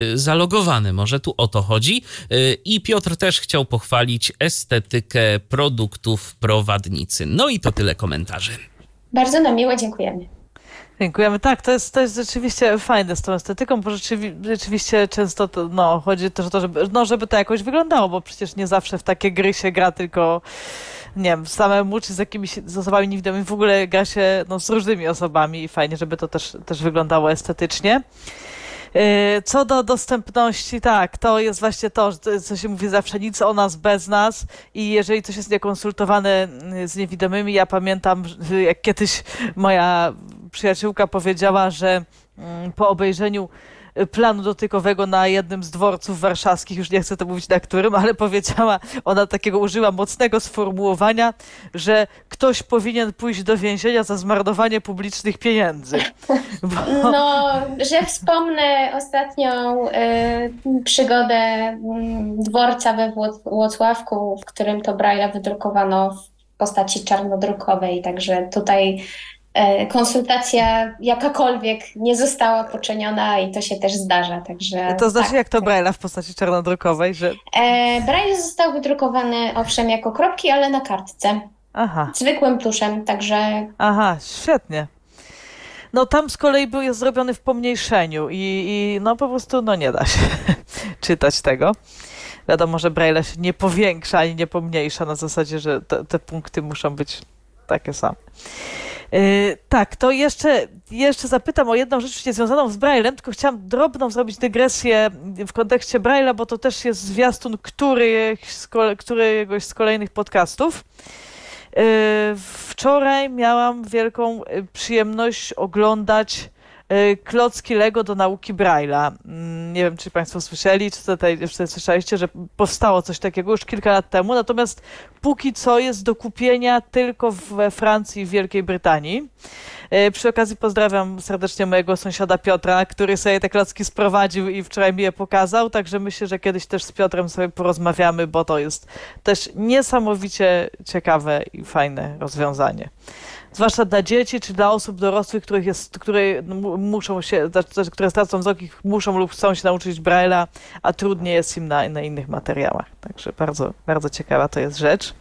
zalogowany. Może tu o to chodzi. I Piotr też chciał pochwalić estetykę produktów prowadnicy. No i to tyle komentarzy. Bardzo nam miło, dziękujemy. Dziękujemy. Tak, to jest rzeczywiście fajne z tą estetyką, bo rzeczywiście często chodzi też o to, żeby to jakoś wyglądało, bo przecież nie zawsze w takie gry się gra tylko, nie wiem, samemu czy z jakimiś osobami niewidomymi. W ogóle gra się z różnymi osobami i fajnie, żeby to też wyglądało estetycznie. Co do dostępności, tak, to jest właśnie to, co się mówi zawsze, nic o nas bez nas i jeżeli coś jest niekonsultowane z niewidomymi, ja pamiętam, jak kiedyś moja przyjaciółka powiedziała, że po obejrzeniu planu dotykowego na jednym z dworców warszawskich, już nie chcę to mówić na którym, ale powiedziała, ona takiego użyła mocnego sformułowania, że ktoś powinien pójść do więzienia za zmarnowanie publicznych pieniędzy. Że wspomnę ostatnią przygodę dworca we Włocławku, w którym to Braille'a wydrukowano w postaci czarnodrukowej, także tutaj konsultacja jakakolwiek nie została poczyniona i to się też zdarza, także... To znaczy, jak to Braille'a w postaci czarnodrukowej, że... Braille został wydrukowany owszem jako kropki, ale na kartce. Aha. Zwykłym tuszem, także... Aha, świetnie. Tam z kolei jest zrobiony w pomniejszeniu i po prostu nie da się czytać tego. Wiadomo, że Braille się nie powiększa ani nie pomniejsza na zasadzie, że te punkty muszą być takie same. Tak, to jeszcze zapytam o jedną rzecz niezwiązaną z Braillem, tylko chciałam drobną zrobić dygresję w kontekście Braille'a, bo to też jest zwiastun któregoś z kolejnych podcastów. Wczoraj miałam wielką przyjemność oglądać klocki Lego do nauki Braille'a. Nie wiem, czy Państwo słyszeli, czy tutaj słyszeliście, że powstało coś takiego już kilka lat temu, natomiast póki co jest do kupienia tylko we Francji i w Wielkiej Brytanii. Przy okazji pozdrawiam serdecznie mojego sąsiada Piotra, który sobie te klocki sprowadził i wczoraj mi je pokazał, także myślę, że kiedyś też z Piotrem sobie porozmawiamy, bo to jest też niesamowicie ciekawe i fajne rozwiązanie. Zwłaszcza dla dzieci czy dla osób dorosłych, które muszą się, które stracą wzrok, muszą lub chcą się nauczyć Braille'a, a trudniej jest im na innych materiałach. Także bardzo, bardzo ciekawa to jest rzecz.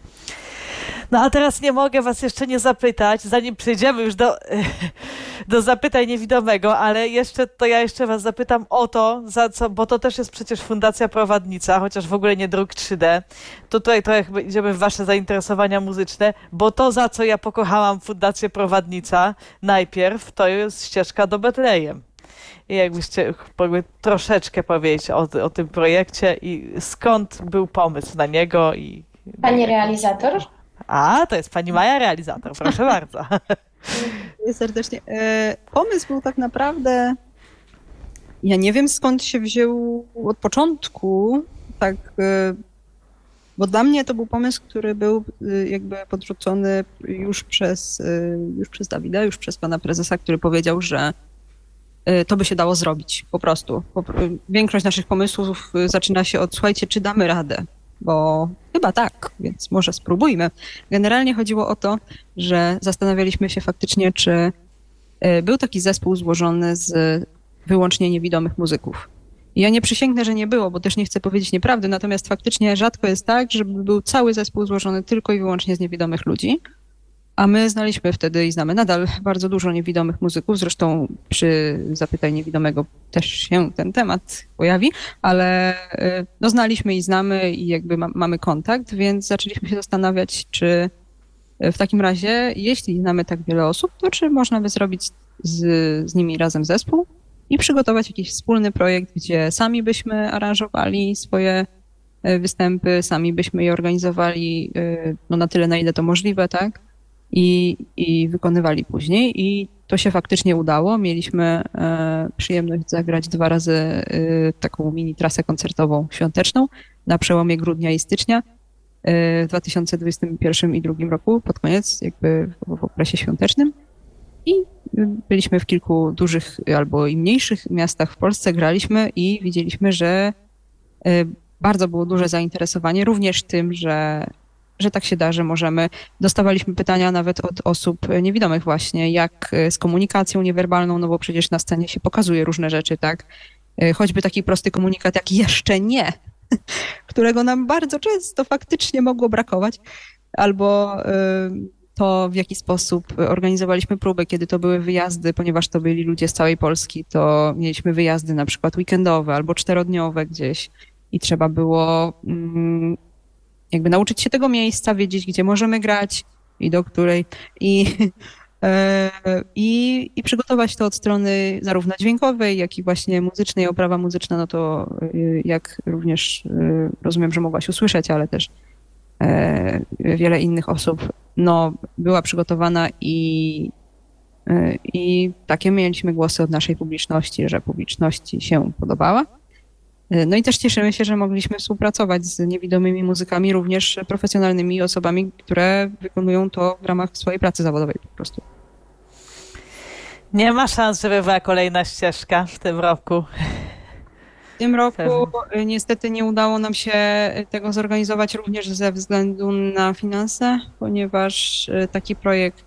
A teraz nie mogę was jeszcze nie zapytać, zanim przejdziemy już do zapytań niewidomego, ale ja jeszcze was zapytam o to, bo to też jest przecież Fundacja Prowadnica, chociaż w ogóle nie druk 3D. To tutaj trochę idziemy w wasze zainteresowania muzyczne, bo to, za co ja pokochałam Fundację Prowadnica najpierw, to jest ścieżka do Betlejem. I jakbyście mogli troszeczkę powiedzieć o tym projekcie i skąd był pomysł na niego. Pani realizator? To jest pani Maja realizator, proszę bardzo. Serdecznie. Pomysł był tak naprawdę, ja nie wiem skąd się wziął od początku, tak, bo dla mnie to był pomysł, który był jakby podrzucony już przez Dawida, już przez pana prezesa, który powiedział, że to by się dało zrobić, po prostu. Większość naszych pomysłów zaczyna się od: słuchajcie, czy damy radę? Bo chyba tak, więc może spróbujmy. Generalnie chodziło o to, że zastanawialiśmy się faktycznie, czy był taki zespół złożony z wyłącznie niewidomych muzyków. I ja nie przysięgnę, że nie było, bo też nie chcę powiedzieć nieprawdy, natomiast faktycznie rzadko jest tak, żeby był cały zespół złożony tylko i wyłącznie z niewidomych ludzi. A my znaliśmy wtedy i znamy nadal bardzo dużo niewidomych muzyków, zresztą przy Zapytaj Niewidomego też się ten temat pojawi, ale znaliśmy i znamy i jakby mamy kontakt, więc zaczęliśmy się zastanawiać, czy w takim razie, jeśli znamy tak wiele osób, to czy można by zrobić z nimi razem zespół i przygotować jakiś wspólny projekt, gdzie sami byśmy aranżowali swoje występy, sami byśmy je organizowali na tyle, na ile to możliwe, tak? I wykonywali później i to się faktycznie udało. Mieliśmy przyjemność zagrać 2 razy taką mini trasę koncertową świąteczną na przełomie grudnia i stycznia w 2021 i 2022 roku, pod koniec jakby w okresie świątecznym. I byliśmy w kilku dużych albo i mniejszych miastach w Polsce, graliśmy i widzieliśmy, że bardzo było duże zainteresowanie również tym, że tak się da, że możemy. Dostawaliśmy pytania nawet od osób niewidomych właśnie, jak z komunikacją niewerbalną, no bo przecież na scenie się pokazuje różne rzeczy, tak? choćby taki prosty komunikat jak jeszcze nie, którego nam bardzo często faktycznie mogło brakować, albo to, w jaki sposób organizowaliśmy próby, kiedy to były wyjazdy, ponieważ to byli ludzie z całej Polski, to mieliśmy wyjazdy na przykład weekendowe albo 4-dniowe gdzieś i trzeba było jakby nauczyć się tego miejsca, wiedzieć, gdzie możemy grać i do której i przygotować to od strony zarówno dźwiękowej, jak i właśnie muzycznej. Oprawa muzyczna, no to jak również rozumiem, że mogłaś usłyszeć, ale też wiele innych osób, no, była przygotowana i takie mieliśmy głosy od naszej publiczności, że publiczności się podobała. No i też cieszymy się, że mogliśmy współpracować z niewidomymi muzykami, również profesjonalnymi osobami, które wykonują to w ramach swojej pracy zawodowej po prostu. Nie ma szans, żeby była kolejna ścieżka w tym roku. W tym roku niestety nie udało nam się tego zorganizować również ze względu na finanse, ponieważ taki projekt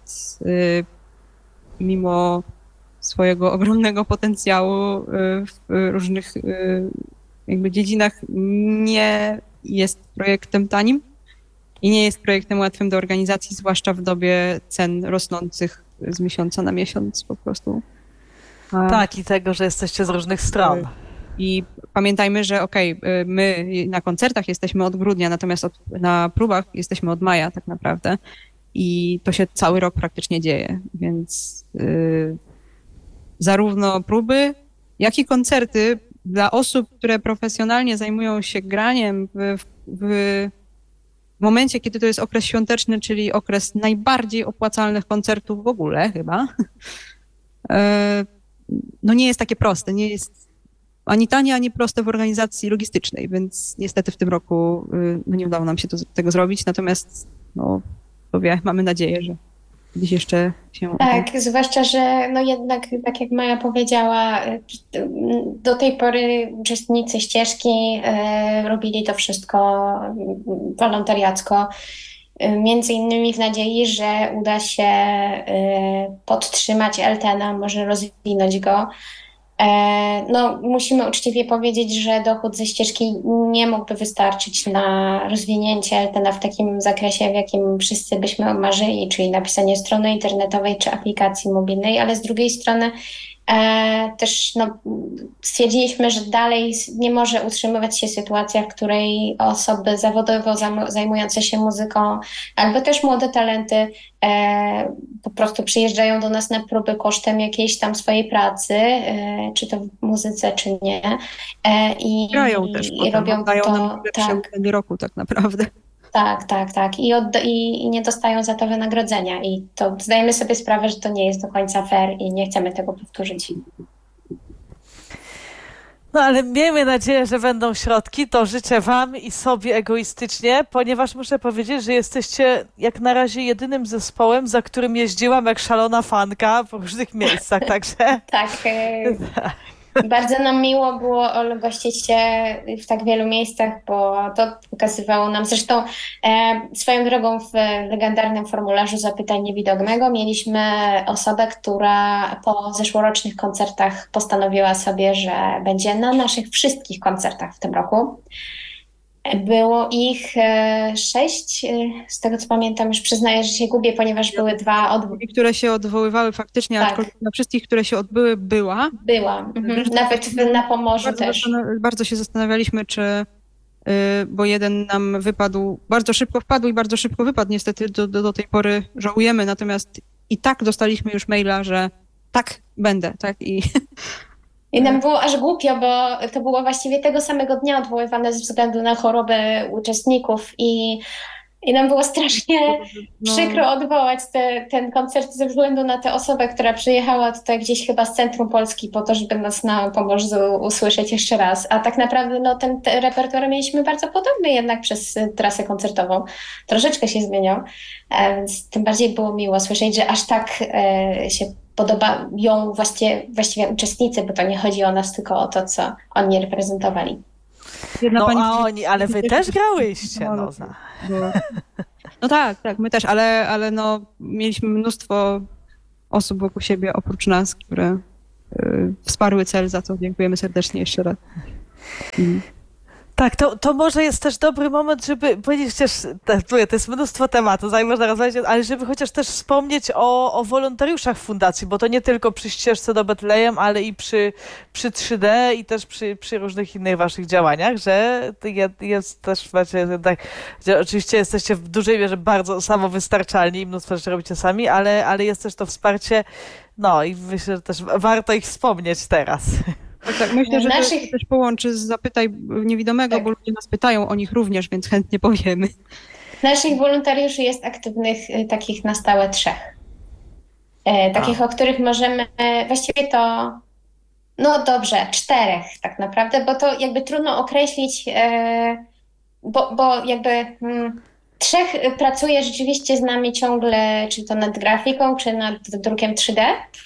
mimo swojego ogromnego potencjału w różnych jakby dziedzinach nie jest projektem tanim i nie jest projektem łatwym do organizacji, zwłaszcza w dobie cen rosnących z miesiąca na miesiąc po prostu. Tak, i tego, że jesteście z różnych stron. I pamiętajmy, że my na koncertach jesteśmy od grudnia, natomiast na próbach jesteśmy od maja tak naprawdę i to się cały rok praktycznie dzieje, więc zarówno próby, jak i koncerty dla osób, które profesjonalnie zajmują się graniem w momencie, kiedy to jest okres świąteczny, czyli okres najbardziej opłacalnych koncertów w ogóle chyba, no nie jest takie proste, nie jest ani tanie, ani proste w organizacji logistycznej, więc niestety w tym roku no nie udało nam się tego zrobić, natomiast no, mamy nadzieję, że kiedyś jeszcze się... Tak, zwłaszcza, że no jednak, tak jak Maja powiedziała, do tej pory uczestnicy ścieżki robili to wszystko wolontariacko, między innymi w nadziei, że uda się podtrzymać Eltena, może rozwinąć go. No, musimy uczciwie powiedzieć, że dochód ze ścieżki nie mógłby wystarczyć na rozwinięcie Eltena w takim zakresie, w jakim wszyscy byśmy marzyli, czyli napisanie strony internetowej czy aplikacji mobilnej, ale z drugiej strony też no, stwierdziliśmy, że dalej nie może utrzymywać się sytuacja, w której osoby zawodowo zajmujące się muzyką albo też młode talenty po prostu przyjeżdżają do nas na próby kosztem jakiejś tam swojej pracy, czy to w muzyce, czy nie. I grają też i robią dają to nam lepsze weekendy roku tak naprawdę. Tak. I nie dostają za to wynagrodzenia. I to zdajemy sobie sprawę, że to nie jest do końca fair i nie chcemy tego powtórzyć. No ale miejmy nadzieję, że będą środki. To życzę wam i sobie egoistycznie, ponieważ muszę powiedzieć, że jesteście jak na razie jedynym zespołem, za którym jeździłam jak szalona fanka po różnych miejscach, także... Tak. Bardzo nam miło było gościć się w tak wielu miejscach, bo to pokazywało nam, zresztą swoją drogą w legendarnym formularzu zapytań niewidomego mieliśmy osobę, która po zeszłorocznych koncertach postanowiła sobie, że będzie na naszych wszystkich koncertach w tym roku. Było ich 6, z tego co pamiętam, już przyznaję, że się gubię, ponieważ były 2 które się odwoływały faktycznie, tak. Aczkolwiek na wszystkich, które się odbyły, była. Nawet na Pomorzu też. Bardzo się zastanawialiśmy, czy, bo jeden nam wypadł, bardzo szybko wpadł i bardzo szybko wypadł. Niestety do tej pory żałujemy, natomiast i tak dostaliśmy już maila, że tak, będę, tak I nam było aż głupio, bo to było właściwie tego samego dnia odwoływane ze względu na chorobę uczestników i nam było strasznie przykro odwołać ten koncert ze względu na tę osobę, która przyjechała tutaj gdzieś chyba z centrum Polski po to, żeby nas na Pomorzu usłyszeć jeszcze raz. A tak naprawdę no, ten repertuar mieliśmy bardzo podobny jednak przez trasę koncertową. Troszeczkę się zmieniał, więc tym bardziej było miło słyszeć, że aż tak się podobają właściwie uczestnicy, bo to nie chodzi o nas, tylko o to, co oni reprezentowali. Ale wy też grałyście. No tak, my też, ale no, mieliśmy mnóstwo osób wokół siebie oprócz nas, które wsparły cel, za co dziękujemy serdecznie jeszcze raz. Tak, to może jest też dobry moment, żeby powiedzieć chociaż, to jest mnóstwo tematów, zanim można rozmawiać, ale żeby chociaż też wspomnieć o wolontariuszach fundacji, bo to nie tylko przy ścieżce do Betlejem, ale i przy 3D i też przy różnych innych waszych działaniach, że jest też, tak, że oczywiście jesteście w dużej mierze bardzo samowystarczalni i mnóstwo rzeczy robicie sami, ale jest też to wsparcie, no i myślę, że też warto ich wspomnieć teraz. Tak, myślę, że to się też połączy z Zapytaj Niewidomego, bo ludzie nas pytają o nich również, więc chętnie powiemy. Naszych wolontariuszy jest aktywnych takich na stałe 3. Takich, o których możemy, właściwie to, no dobrze, 4 tak naprawdę, bo to jakby trudno określić, bo jakby 3 pracuje rzeczywiście z nami ciągle, czy to nad grafiką, czy nad drukiem 3D.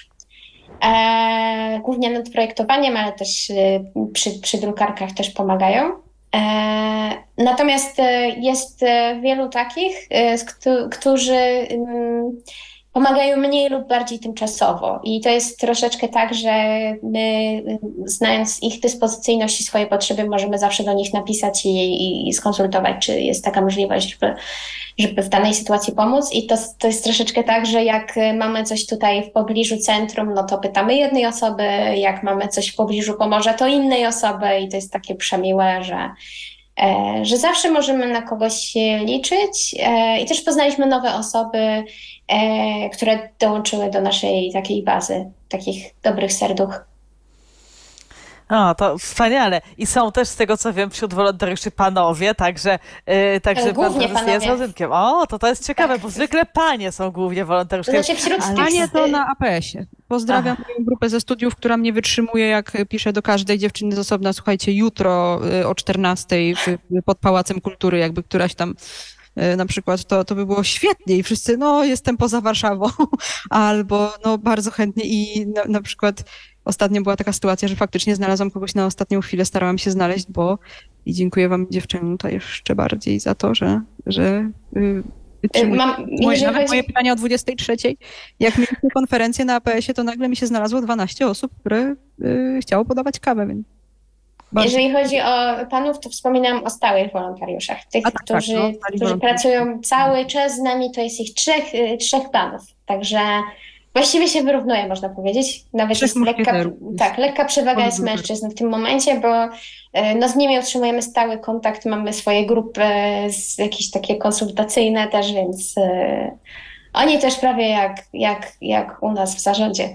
Głównie nad projektowaniem, ale też przy drukarkach też pomagają. Natomiast jest wielu takich, którzy pomagają mniej lub bardziej tymczasowo. I to jest troszeczkę tak, że my, znając ich dyspozycyjność i swoje potrzeby, możemy zawsze do nich napisać i skonsultować, czy jest taka możliwość, żeby w danej sytuacji pomóc. I to jest troszeczkę tak, że jak mamy coś tutaj w pobliżu centrum, no to pytamy jednej osoby, jak mamy coś w pobliżu Pomorza, to innej osoby i to jest takie przemiłe, że zawsze możemy na kogoś liczyć i też poznaliśmy nowe osoby, które dołączyły do naszej takiej bazy, takich dobrych serduch. O, to wspaniale. I są też, z tego co wiem, wśród wolontariuszy panowie, także głównie pan jest rodzynkiem. O, to jest ciekawe, tak, bo zwykle panie są głównie wolontariuszami. To znaczy wśród panie to na APS-ie. Pozdrawiam moją grupę ze studiów, która mnie wytrzymuje, jak piszę do każdej dziewczyny z osobna, słuchajcie, jutro o 14:00 pod Pałacem Kultury, jakby któraś tam na przykład, to by było świetnie i wszyscy, no jestem poza Warszawą, albo no bardzo chętnie i na przykład ostatnio była taka sytuacja, że faktycznie znalazłam kogoś na ostatnią chwilę, starałam się znaleźć, i dziękuję wam dziewczęta jeszcze bardziej za to, że moje pytania o 23:00. Jak mieliśmy konferencję na APS-ie, to nagle mi się znalazło 12 osób, które chciało podawać kawę, więc jeżeli chodzi o panów, to wspominam o stałych wolontariuszach. Tych, którzy pracują cały czas z nami, to jest ich trzech panów. Także właściwie się wyrównuje, można powiedzieć. Nawet jest lekka przewaga jest mężczyzn w tym momencie, bo z nimi utrzymujemy stały kontakt, mamy swoje grupy, jakieś takie konsultacyjne też, więc oni też prawie jak u nas w zarządzie.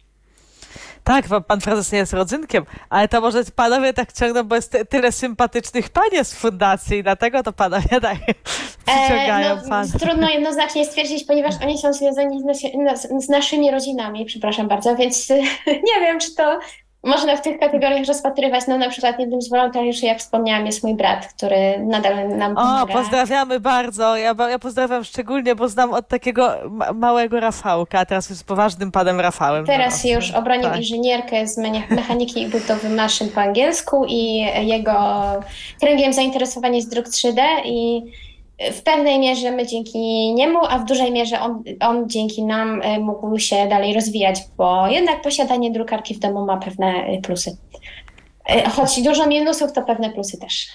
Tak, pan prezes nie jest rodzynkiem, ale to może panowie tak ciągną, bo jest tyle sympatycznych panie z fundacji, dlatego to panowie tak przyciągają pan. Trudno jednoznacznie stwierdzić, ponieważ oni są związani z naszymi rodzinami, przepraszam bardzo, więc nie wiem, czy to można w tych kategoriach rozpatrywać. No na przykład jednym z wolontariuszy, jak wspomniałam, jest mój brat, który nadal nam pomaga. O, pozdrawiamy bardzo. Ja pozdrawiam szczególnie, bo znam od takiego małego Rafałka, a teraz jest poważnym panem Rafałem. Teraz już obronił inżynierkę z mechaniki i budowy maszyn po angielsku i jego kręgiem zainteresowań jest druk 3D i w pewnej mierze my dzięki niemu, a w dużej mierze on dzięki nam mógł się dalej rozwijać, bo jednak posiadanie drukarki w domu ma pewne plusy. Choć dużo minusów, to pewne plusy też.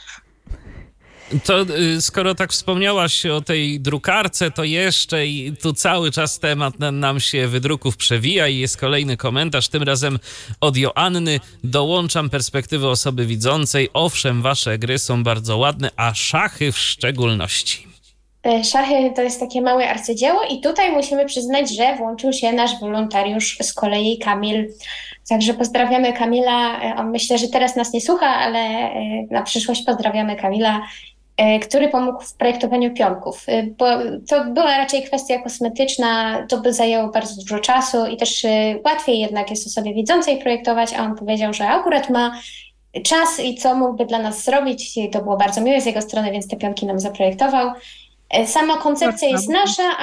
To skoro tak wspomniałaś o tej drukarce, to jeszcze i tu cały czas temat nam się wydruków przewija i jest kolejny komentarz, tym razem od Joanny. Dołączam perspektywy osoby widzącej. Owszem, wasze gry są bardzo ładne, a szachy w szczególności. Szachy to jest takie małe arcydzieło i tutaj musimy przyznać, że włączył się nasz wolontariusz z kolei Kamil. Także pozdrawiamy Kamila. On myślę, że teraz nas nie słucha, ale na przyszłość pozdrawiamy Kamila, który pomógł w projektowaniu pionków, bo to była raczej kwestia kosmetyczna, to by zajęło bardzo dużo czasu i też łatwiej jednak jest osobie widzącej projektować, a on powiedział, że akurat ma czas i co mógłby dla nas zrobić. I to było bardzo miłe z jego strony, więc te pionki nam zaprojektował. Sama koncepcja jest nasza,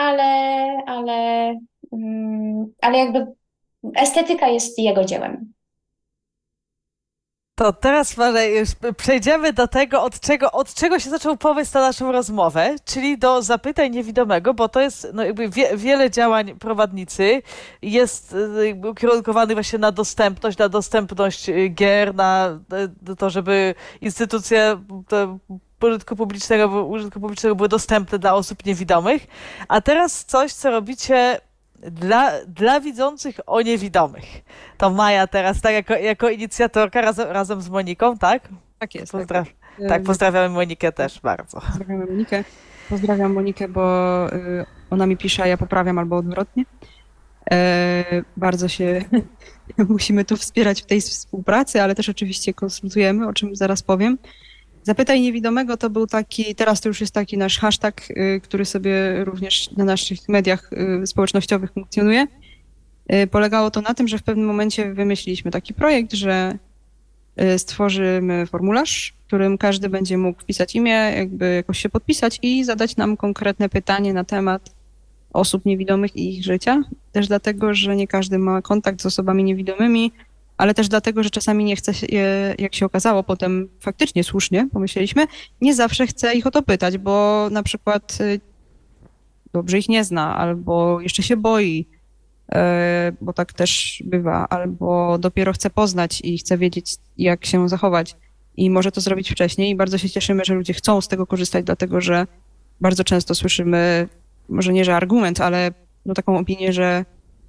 ale jakby estetyka jest jego dziełem. To teraz może już przejdziemy do tego, od czego się zaczął pomysł na naszą rozmowę, czyli do zapytań niewidomego, bo to jest no jakby wiele działań prowadnicy jest jakby ukierunkowanych właśnie na dostępność gier, na to, żeby instytucje użytku publicznego były dostępne dla osób niewidomych. A teraz coś, co robicie dla widzących o niewidomych. To Maja teraz, tak, jako inicjatorka razem z Moniką, tak? Tak jest. Tak, pozdrawiamy Monikę też bardzo. Pozdrawiamy Monikę. Pozdrawiam Monikę, bo ona mi pisze, a ja poprawiam albo odwrotnie. Bardzo się musimy tu wspierać w tej współpracy, ale też oczywiście konsultujemy, o czym zaraz powiem. Zapytaj niewidomego to był taki, teraz to już jest taki nasz hashtag, który sobie również na naszych mediach społecznościowych funkcjonuje. Polegało to na tym, że w pewnym momencie wymyśliliśmy taki projekt, że stworzymy formularz, w którym każdy będzie mógł wpisać imię, jakby jakoś się podpisać i zadać nam konkretne pytanie na temat osób niewidomych i ich życia. Też dlatego, że nie każdy ma kontakt z osobami niewidomymi, ale też dlatego, że czasami nie chce się, jak się okazało, potem faktycznie słusznie pomyśleliśmy, nie zawsze chce ich o to pytać, bo na przykład dobrze ich nie zna, albo jeszcze się boi, bo tak też bywa, albo dopiero chce poznać i chce wiedzieć, jak się zachować i może to zrobić wcześniej. I bardzo się cieszymy, że ludzie chcą z tego korzystać, dlatego że bardzo często słyszymy, może nie, że argument, ale no taką opinię, że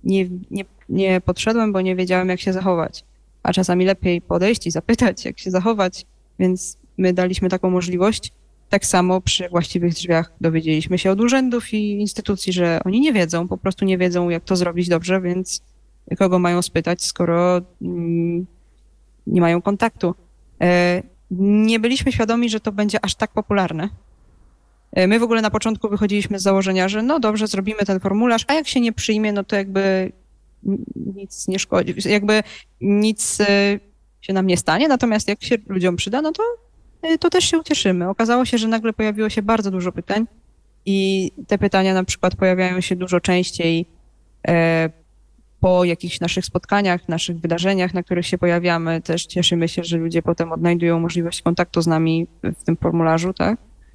nie podszedłem, bo nie wiedziałem, jak się zachować. A czasami lepiej podejść i zapytać, jak się zachować, więc my daliśmy taką możliwość. Tak samo przy właściwych drzwiach dowiedzieliśmy się od urzędów i instytucji, że oni nie wiedzą, po prostu nie wiedzą, jak to zrobić dobrze, więc kogo mają spytać, skoro nie mają kontaktu. Nie byliśmy świadomi, że to będzie aż tak popularne. My w ogóle na początku wychodziliśmy z założenia, że no dobrze, zrobimy ten formularz, a jak się nie przyjmie, no to jakby nic nie szkodzi, jakby nic się nam nie stanie, natomiast jak się ludziom przyda, no to też się ucieszymy. Okazało się, że nagle pojawiło się bardzo dużo pytań i te pytania na przykład pojawiają się dużo częściej po jakichś naszych spotkaniach, naszych wydarzeniach, na których się pojawiamy. Też cieszymy się, że ludzie potem odnajdują możliwość kontaktu z nami w tym formularzu, tak?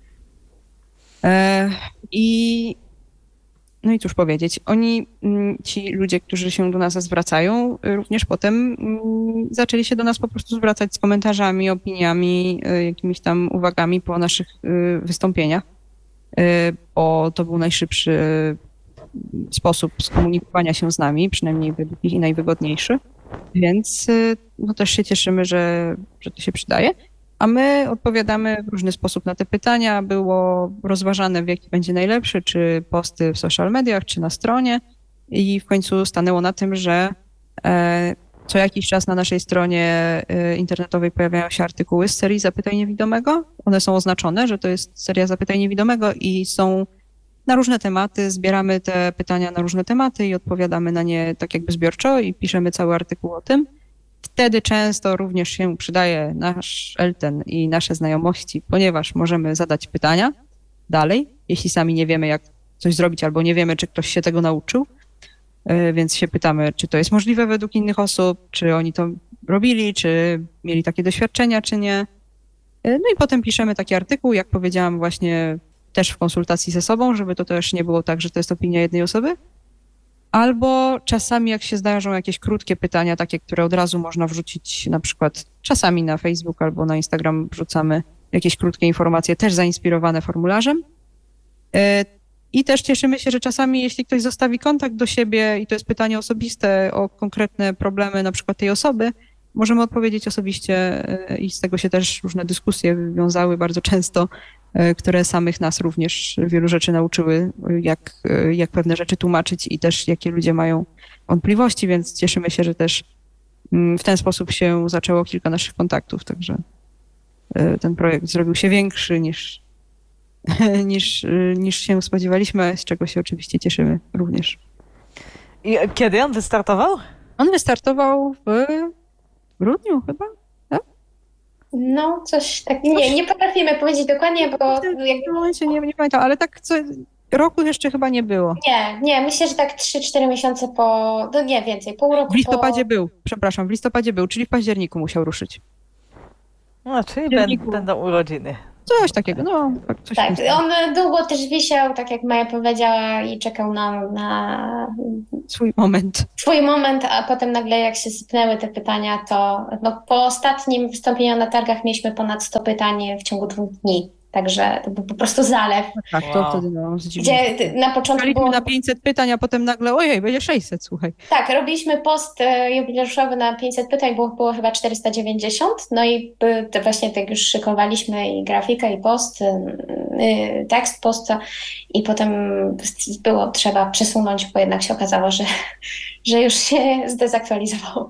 No i cóż powiedzieć, ci ludzie, którzy się do nas zwracają, również potem zaczęli się do nas po prostu zwracać z komentarzami, opiniami, jakimiś tam uwagami po naszych wystąpieniach, bo to był najszybszy sposób skomunikowania się z nami, przynajmniej według nich i najwygodniejszy, więc no też się cieszymy, że to się przydaje. A my odpowiadamy w różny sposób na te pytania. Było rozważane, w jaki będzie najlepszy, czy posty w social mediach, czy na stronie. I w końcu stanęło na tym, że co jakiś czas na naszej stronie internetowej pojawiają się artykuły z serii Zapytaj Niewidomego. One są oznaczone, że to jest seria Zapytaj Niewidomego i są na różne tematy. Zbieramy te pytania na różne tematy i odpowiadamy na nie tak jakby zbiorczo i piszemy cały artykuł o tym. Wtedy często również się przydaje nasz Elten i nasze znajomości, ponieważ możemy zadać pytania dalej, jeśli sami nie wiemy, jak coś zrobić, albo nie wiemy, czy ktoś się tego nauczył, więc się pytamy, czy to jest możliwe według innych osób, czy oni to robili, czy mieli takie doświadczenia, czy nie. No i potem piszemy taki artykuł, jak powiedziałam, właśnie też w konsultacji ze sobą, żeby to też nie było tak, że to jest opinia jednej osoby. Albo czasami, jak się zdarzą jakieś krótkie pytania, takie, które od razu można wrzucić, na przykład czasami na Facebook albo na Instagram wrzucamy jakieś krótkie informacje, też zainspirowane formularzem. I też cieszymy się, że czasami, jeśli ktoś zostawi kontakt do siebie i to jest pytanie osobiste o konkretne problemy na przykład tej osoby, możemy odpowiedzieć osobiście i z tego się też różne dyskusje wywiązały bardzo często, które samych nas również wielu rzeczy nauczyły, jak pewne rzeczy tłumaczyć i też jakie ludzie mają wątpliwości, więc cieszymy się, że też w ten sposób się zaczęło kilka naszych kontaktów, także ten projekt zrobił się większy niż się spodziewaliśmy, z czego się oczywiście cieszymy również. I kiedy on wystartował? On wystartował w grudniu chyba. No, coś takiego. Nie potrafimy powiedzieć dokładnie, bo W tym momencie nie pamiętam, ale tak roku jeszcze chyba nie było. Nie, myślę, że tak 3-4 miesiące no nie więcej, pół roku W listopadzie był, czyli w październiku musiał ruszyć. No, czyli Dzienniku. będą urodziny. Coś takiego, no. Coś Tak, tam. on długo też wisiał, tak jak Maja powiedziała, i czekał na Swój moment. swój moment, a potem nagle jak się sypnęły te pytania, to no, po ostatnim wystąpieniu na targach mieliśmy ponad 100 pytań w ciągu 2 dni. Także to był po prostu zalew, Tak, to Wow. wtedy zdziwiło. gdzie na początku Czekaliśmy było... na 500 pytań, a potem nagle, ojej, będzie 600, słuchaj. Tak, robiliśmy post jubileuszowy na 500 pytań, było chyba 490, no i właśnie tak już szykowaliśmy i grafikę, i post, tekst posta, i potem było trzeba przesunąć, bo jednak się okazało, że już się zdezaktualizowało.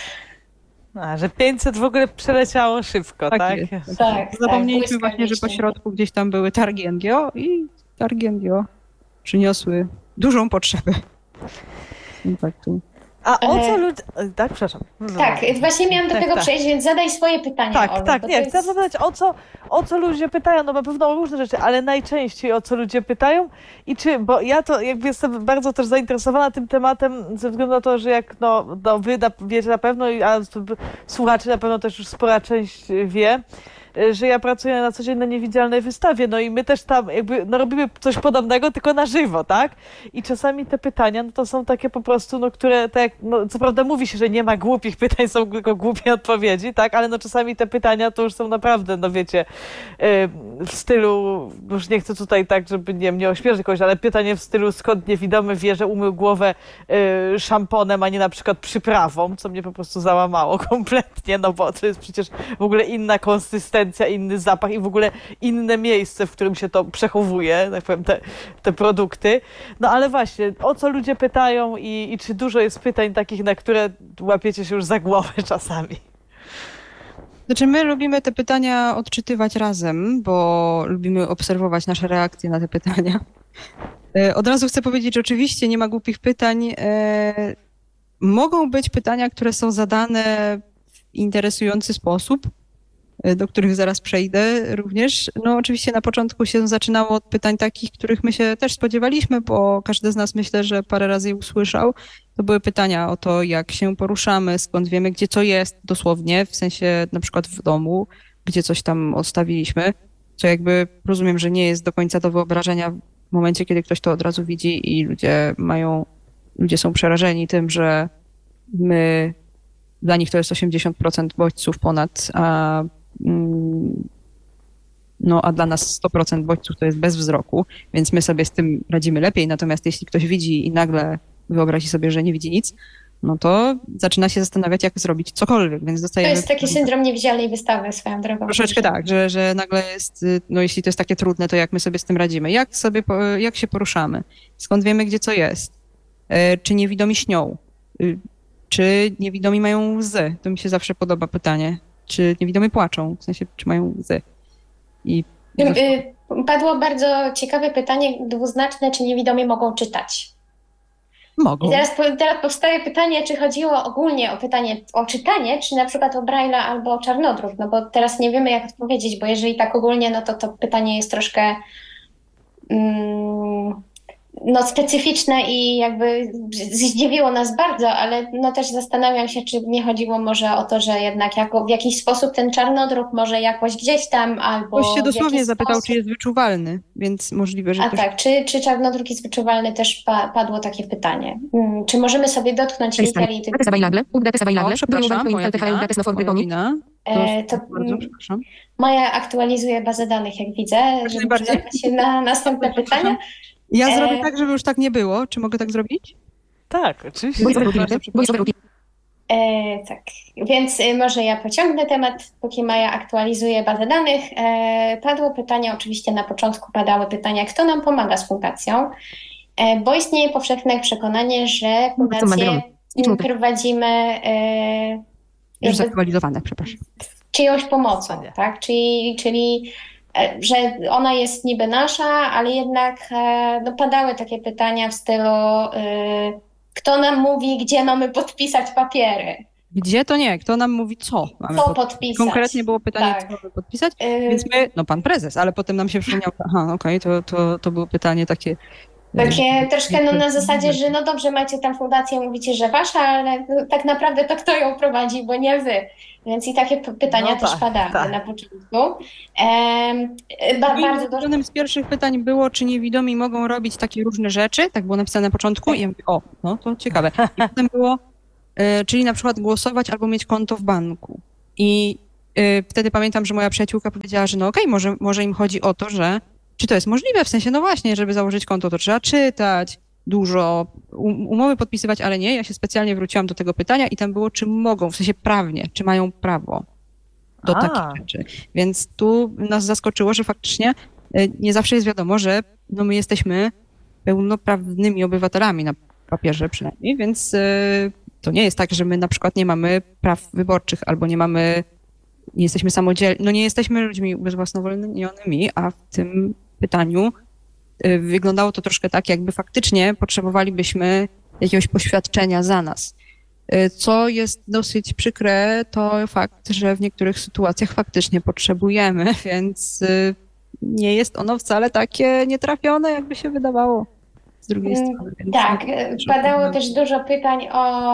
A, że 500 w ogóle przeleciało szybko, tak? jest. Tak, Zapomnieliśmy właśnie, że po błyskawicznie. środku gdzieś tam były targi NGO i targi NGO przyniosły dużą potrzebę kontaktu. A o co ludzie... Tak, przepraszam. Tak, właśnie miałam do Tak, tego tak. przejść, więc zadaj swoje pytania, Tak, Olu, tak, bo nie, to jest... chcę zapytać o co ludzie pytają, no na pewno o różne rzeczy, ale najczęściej o co ludzie pytają i czy, bo ja to jakby jestem bardzo też zainteresowana tym tematem ze względu na to, że jak wy wiecie na pewno, a słuchacze na pewno też już spora część wie, że ja pracuję na co dzień na Niewidzialnej Wystawie, no i my też tam jakby robimy coś podobnego, tylko na żywo, tak? I czasami te pytania, no to są takie po prostu, no które, tak, no co prawda mówi się, że nie ma głupich pytań, są tylko głupie odpowiedzi, tak? Ale no czasami te pytania to już są naprawdę, no wiecie, w stylu, już nie chcę tutaj tak, żeby nie ośmieszyć kogoś, ale pytanie w stylu, skąd niewidomy wie, że umył głowę szamponem, a nie na przykład przyprawą, co mnie po prostu załamało kompletnie, no bo to jest przecież w ogóle inna konsystencja, inny zapach i w ogóle inne miejsce, w którym się to przechowuje, tak powiem, te produkty. No ale właśnie, o co ludzie pytają i czy dużo jest pytań takich, na które łapiecie się już za głowę czasami? Znaczy my lubimy te pytania odczytywać razem, bo lubimy obserwować nasze reakcje na te pytania. Od razu chcę powiedzieć, że oczywiście nie ma głupich pytań. Mogą być pytania, które są zadane w interesujący sposób, do których zaraz przejdę również. No oczywiście na początku się zaczynało od pytań takich, których my się też spodziewaliśmy, bo każdy z nas myślę, że parę razy je usłyszał. To były pytania o to, jak się poruszamy, skąd wiemy, gdzie co jest dosłownie, w sensie na przykład w domu, gdzie coś tam odstawiliśmy, co jakby rozumiem, że nie jest do końca do wyobrażenia w momencie, kiedy ktoś to od razu widzi i ludzie są przerażeni tym, że dla nich to jest 80% bodźców ponad, a dla nas 100% bodźców to jest bez wzroku, więc my sobie z tym radzimy lepiej. Natomiast jeśli ktoś widzi i nagle wyobrazi sobie, że nie widzi nic, no to zaczyna się zastanawiać, jak zrobić cokolwiek, więc To dostajemy... jest taki syndrom niewidzialnej wystawy swoją drogą. Troszeczkę tak, że nagle jest, no jeśli to jest takie trudne, to jak my sobie z tym radzimy? Jak się poruszamy? Skąd wiemy, gdzie co jest? Czy niewidomi śnią? Czy niewidomi mają łzy? To mi się zawsze podoba pytanie. Czy niewidomi płaczą? W sensie, czy mają łzy? Padło bardzo ciekawe pytanie, dwuznaczne, czy niewidomi mogą czytać. Mogą. I teraz powstaje pytanie, czy chodziło ogólnie o czytanie, czy na przykład o Braille'a albo o czarnodruk, no bo teraz nie wiemy, jak odpowiedzieć, bo jeżeli tak ogólnie, no to pytanie jest troszkę specyficzne i jakby zdziwiło nas bardzo, ale no też zastanawiam się, czy nie chodziło może o to, że jednak w jakiś sposób ten czarnodruk może jakoś gdzieś tam albo Ktoś się w dosłownie jakiś zapytał, sposób... czy jest wyczuwalny, więc możliwe, że A ktoś... tak, czy czarnodruk jest wyczuwalny, też padło takie pytanie. Czy możemy sobie dotknąć literii tych... O, przepraszam, moja wina. To Bardzo przepraszam. Maja aktualizuje bazę danych, jak widzę, żeby najbardziej. przygotować się na następne pytania. Ja zrobię tak, żeby już tak nie było. Czy mogę tak zrobić? Tak, oczywiście. Tak, więc może ja pociągnę temat, póki Maja aktualizuje bazę danych. Padło pytanie, oczywiście na początku padały pytania, kto nam pomaga z fundacją, bo istnieje powszechne przekonanie, że fundację prowadzimy Już zaktualizowane, przepraszam. czyjąś pomocą, tak? Czyli że ona jest niby nasza, ale jednak padały takie pytania w stylu kto nam mówi, gdzie mamy podpisać papiery? Gdzie to nie? Kto nam mówi, co mamy Co podpisać? Konkretnie było pytanie, Tak. co mamy podpisać, więc my, pan prezes, ale potem nam się przypomniał, okej, to było pytanie takie Takie troszkę na zasadzie, że no dobrze, macie tam fundację, mówicie, że wasza, ale tak naprawdę to kto ją prowadzi, bo nie wy. Więc i takie pytania też padały na początku. Bardzo dużo. Jednym z pierwszych pytań było, czy niewidomi mogą robić takie różne rzeczy. Tak było napisane na początku. I ja mówię, no to ciekawe. I potem było, czyli na przykład głosować albo mieć konto w banku. I wtedy pamiętam, że moja przyjaciółka powiedziała, że no okej, może im chodzi o to, że czy to jest możliwe, w sensie, no właśnie, żeby założyć konto, to trzeba czytać dużo, umowy podpisywać, ale nie. Ja się specjalnie wróciłam do tego pytania i tam było, czy mogą, w sensie prawnie, czy mają prawo do takich rzeczy. Więc tu nas zaskoczyło, że faktycznie nie zawsze jest wiadomo, że no my jesteśmy pełnoprawnymi obywatelami na papierze przynajmniej, więc to nie jest tak, że my na przykład nie mamy praw wyborczych albo nie jesteśmy samodzielni, no nie jesteśmy ludźmi ubezwłasnowolnionymi, a w tym pytaniu wyglądało to troszkę tak, jakby faktycznie potrzebowalibyśmy jakiegoś poświadczenia za nas. Co jest dosyć przykre, to fakt, że w niektórych sytuacjach faktycznie potrzebujemy, więc nie jest ono wcale takie nietrafione, jakby się wydawało z drugiej strony. Więc tak, padało też dużo pytań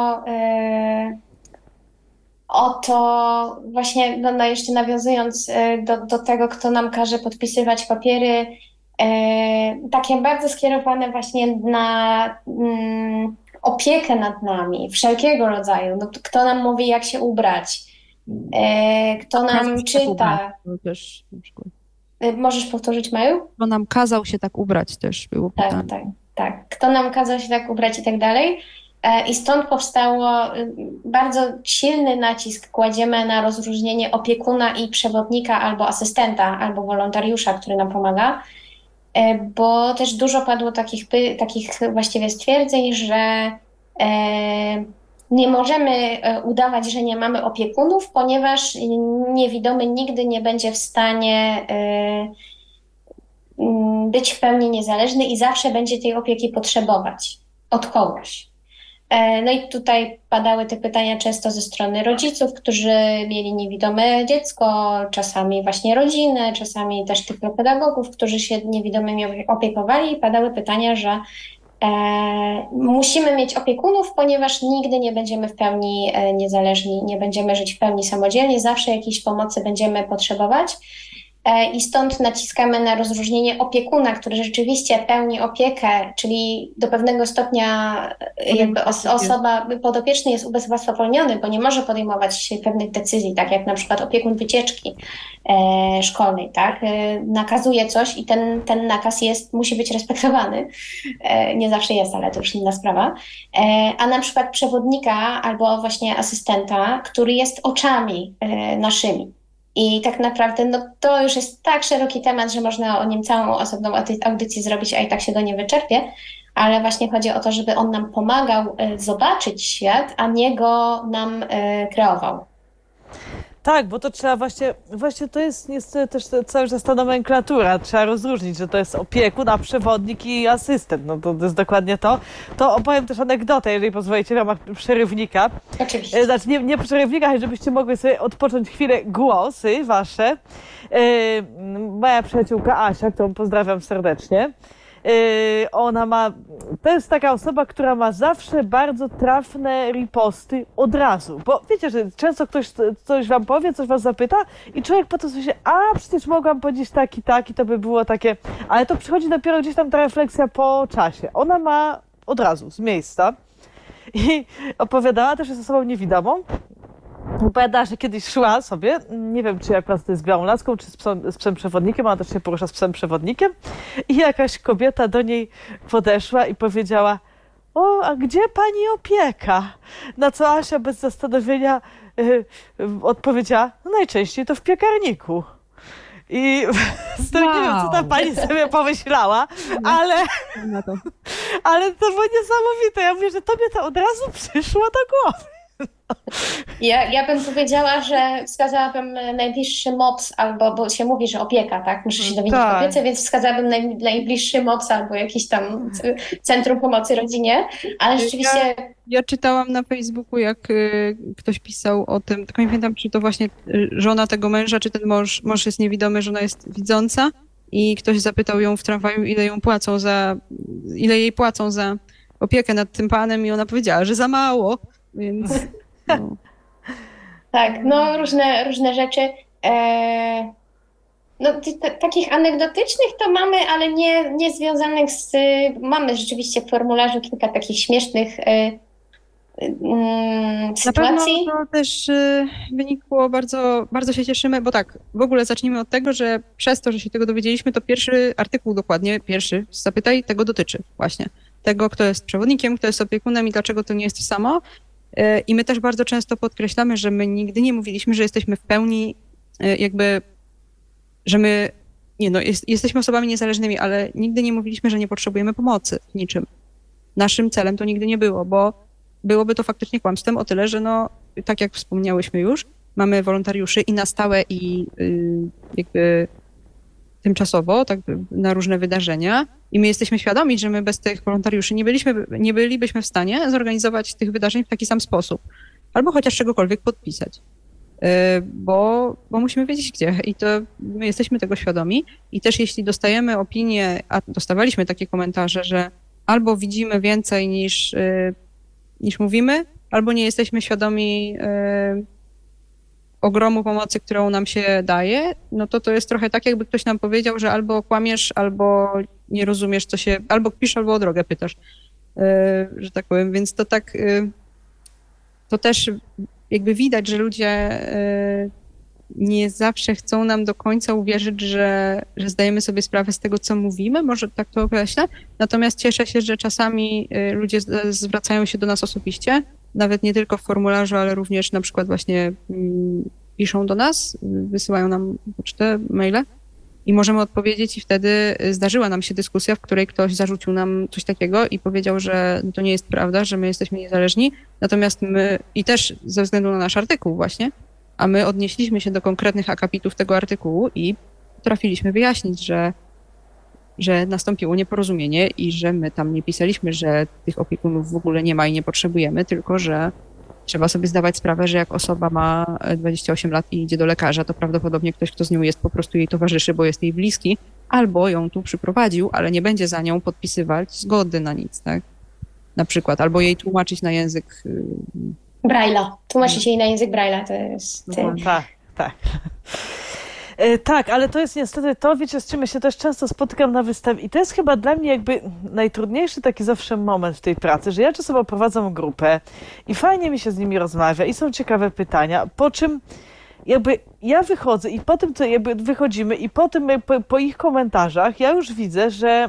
o to właśnie, no jeszcze nawiązując do tego, kto nam każe podpisywać papiery, takie bardzo skierowane właśnie na opiekę nad nami, wszelkiego rodzaju. No, kto nam mówi, jak się ubrać, kto nam czyta. Też, na przykład. Możesz powtórzyć, Maju? Kto nam kazał się tak ubrać też było pytanie. Tak. Kto nam kazał się tak ubrać i tak dalej. I stąd powstało bardzo silny nacisk kładziemy na rozróżnienie opiekuna i przewodnika albo asystenta, albo wolontariusza, który nam pomaga, bo też dużo padło takich właściwie stwierdzeń, że nie możemy udawać, że nie mamy opiekunów, ponieważ niewidomy nigdy nie będzie w stanie być w pełni niezależny i zawsze będzie tej opieki potrzebować od kogoś. No i tutaj padały te pytania często ze strony rodziców, którzy mieli niewidome dziecko, czasami właśnie rodziny, czasami też tych pedagogów, którzy się niewidomymi opiekowali i padały pytania, że musimy mieć opiekunów, ponieważ nigdy nie będziemy w pełni niezależni, nie będziemy żyć w pełni samodzielnie, zawsze jakiejś pomocy będziemy potrzebować. I stąd naciskamy na rozróżnienie opiekuna, który rzeczywiście pełni opiekę, czyli do pewnego stopnia jakby osoba podopieczny jest ubezwłasnowolniony, bo nie może podejmować pewnych decyzji, tak jak na przykład opiekun wycieczki szkolnej, tak? Nakazuje coś i ten nakaz musi być respektowany. Nie zawsze jest, ale to już inna sprawa. A na przykład przewodnika albo właśnie asystenta, który jest oczami naszymi. I tak naprawdę no, to już jest tak szeroki temat, że można o nim całą osobną audycję zrobić, a i tak się go nie wyczerpie, ale właśnie chodzi o to, żeby on nam pomagał zobaczyć świat, a nie go nam kreował. Tak, bo to trzeba właśnie to jest niestety też cały czas ta nomenklatura. Trzeba rozróżnić, że to jest opiekun, a przewodnik i asystent. No to jest dokładnie to. To opowiem też anegdotę, jeżeli pozwolicie, w ramach przerywnika. Oczywiście. Znaczy nie przerywnika, ale żebyście mogli sobie odpocząć chwilę głosy wasze. Moja przyjaciółka Asia, którą pozdrawiam serdecznie. To jest taka osoba, która ma zawsze bardzo trafne riposty od razu, bo wiecie, że często ktoś coś wam powie, coś was zapyta i człowiek potem sobie się, przecież mogłam powiedzieć tak i to by było takie, ale to przychodzi dopiero gdzieś tam ta refleksja po czasie. Ona ma od razu, z miejsca i opowiadała też, jest osobą niewidomą. Opowiadała, że kiedyś szła sobie, nie wiem czy akurat to jest z białą laską, czy z psem przewodnikiem, ona też się porusza z psem przewodnikiem i jakaś kobieta do niej podeszła i powiedziała: a gdzie pani opieka? Na co Asia bez zastanowienia odpowiedziała: no najczęściej to w piekarniku. I nie wiem, co ta pani sobie pomyślała, ale to było niesamowite. Ja mówię, że tobie to od razu przyszło do głowy. Ja bym powiedziała, że wskazałabym najbliższy MOPS, bo się mówi, że opieka, tak? Muszę się dowiedzieć o opiece, więc wskazałabym najbliższy MOPS albo jakiś tam Centrum Pomocy Rodzinie, ale rzeczywiście... Ja czytałam na Facebooku, jak ktoś pisał o tym, tylko nie pamiętam, czy to właśnie żona tego męża, czy ten mąż jest niewidomy, żona jest widząca i ktoś zapytał ją w tramwaju, ile jej płacą za opiekę nad tym panem i ona powiedziała, że za mało, więc... No. Tak, no różne rzeczy. No, takich anegdotycznych to mamy, ale nie związanych z... Mamy rzeczywiście w formularzu kilka takich śmiesznych sytuacji. Na pewno to też wynikło, bardzo, bardzo się cieszymy, bo tak, w ogóle zacznijmy od tego, że przez to, że się tego dowiedzieliśmy, to pierwszy artykuł dokładnie, pierwszy z Zapytaj, tego dotyczy właśnie. Tego, kto jest przewodnikiem, kto jest opiekunem i dlaczego to nie jest to samo. I my też bardzo często podkreślamy, że my nigdy nie mówiliśmy, że jesteśmy w pełni że my jesteśmy osobami niezależnymi, ale nigdy nie mówiliśmy, że nie potrzebujemy pomocy w niczym. Naszym celem to nigdy nie było, bo byłoby to faktycznie kłamstwem o tyle, że tak jak wspomniałyśmy już, mamy wolontariuszy i na stałe i jakby tymczasowo, tak na różne wydarzenia i my jesteśmy świadomi, że my bez tych wolontariuszy nie bylibyśmy w stanie zorganizować tych wydarzeń w taki sam sposób albo chociaż czegokolwiek podpisać. Bo musimy wiedzieć gdzie i to my jesteśmy tego świadomi i też jeśli dostajemy opinie, a dostawaliśmy takie komentarze, że albo widzimy więcej niż mówimy, albo nie jesteśmy świadomi ogromu pomocy, którą nam się daje, no to jest trochę tak, jakby ktoś nam powiedział, że albo kłamiesz, albo nie rozumiesz, albo pisz, albo o drogę pytasz, że tak powiem, więc to tak, to też jakby widać, że ludzie nie zawsze chcą nam do końca uwierzyć, że zdajemy sobie sprawę z tego, co mówimy, może tak to określę. Natomiast cieszę się, że czasami ludzie zwracają się do nas osobiście, nawet nie tylko w formularzu, ale również na przykład właśnie piszą do nas, wysyłają nam pocztę, maile i możemy odpowiedzieć i wtedy zdarzyła nam się dyskusja, w której ktoś zarzucił nam coś takiego i powiedział, że to nie jest prawda, że my jesteśmy niezależni, natomiast my, i też ze względu na nasz artykuł właśnie, a my odnieśliśmy się do konkretnych akapitów tego artykułu i potrafiliśmy wyjaśnić, że nastąpiło nieporozumienie i że my tam nie pisaliśmy, że tych opiekunów w ogóle nie ma i nie potrzebujemy, tylko że trzeba sobie zdawać sprawę, że jak osoba ma 28 lat i idzie do lekarza, to prawdopodobnie ktoś, kto z nią jest, po prostu jej towarzyszy, bo jest jej bliski, albo ją tu przyprowadził, ale nie będzie za nią podpisywać zgody na nic, tak? Na przykład, albo jej tłumaczyć na język... Braille'a. Tłumaczyć jej na język Braille'a, to jest... Tak, tak. Tak, ale to jest niestety to, wiecie, z czym ja się też często spotykam na wystawie i to jest chyba dla mnie jakby najtrudniejszy taki zawsze moment w tej pracy, że ja czasem prowadzę grupę i fajnie mi się z nimi rozmawia i są ciekawe pytania, po czym jakby ja wychodzę i potem to jakby wychodzimy i potem po ich komentarzach ja już widzę,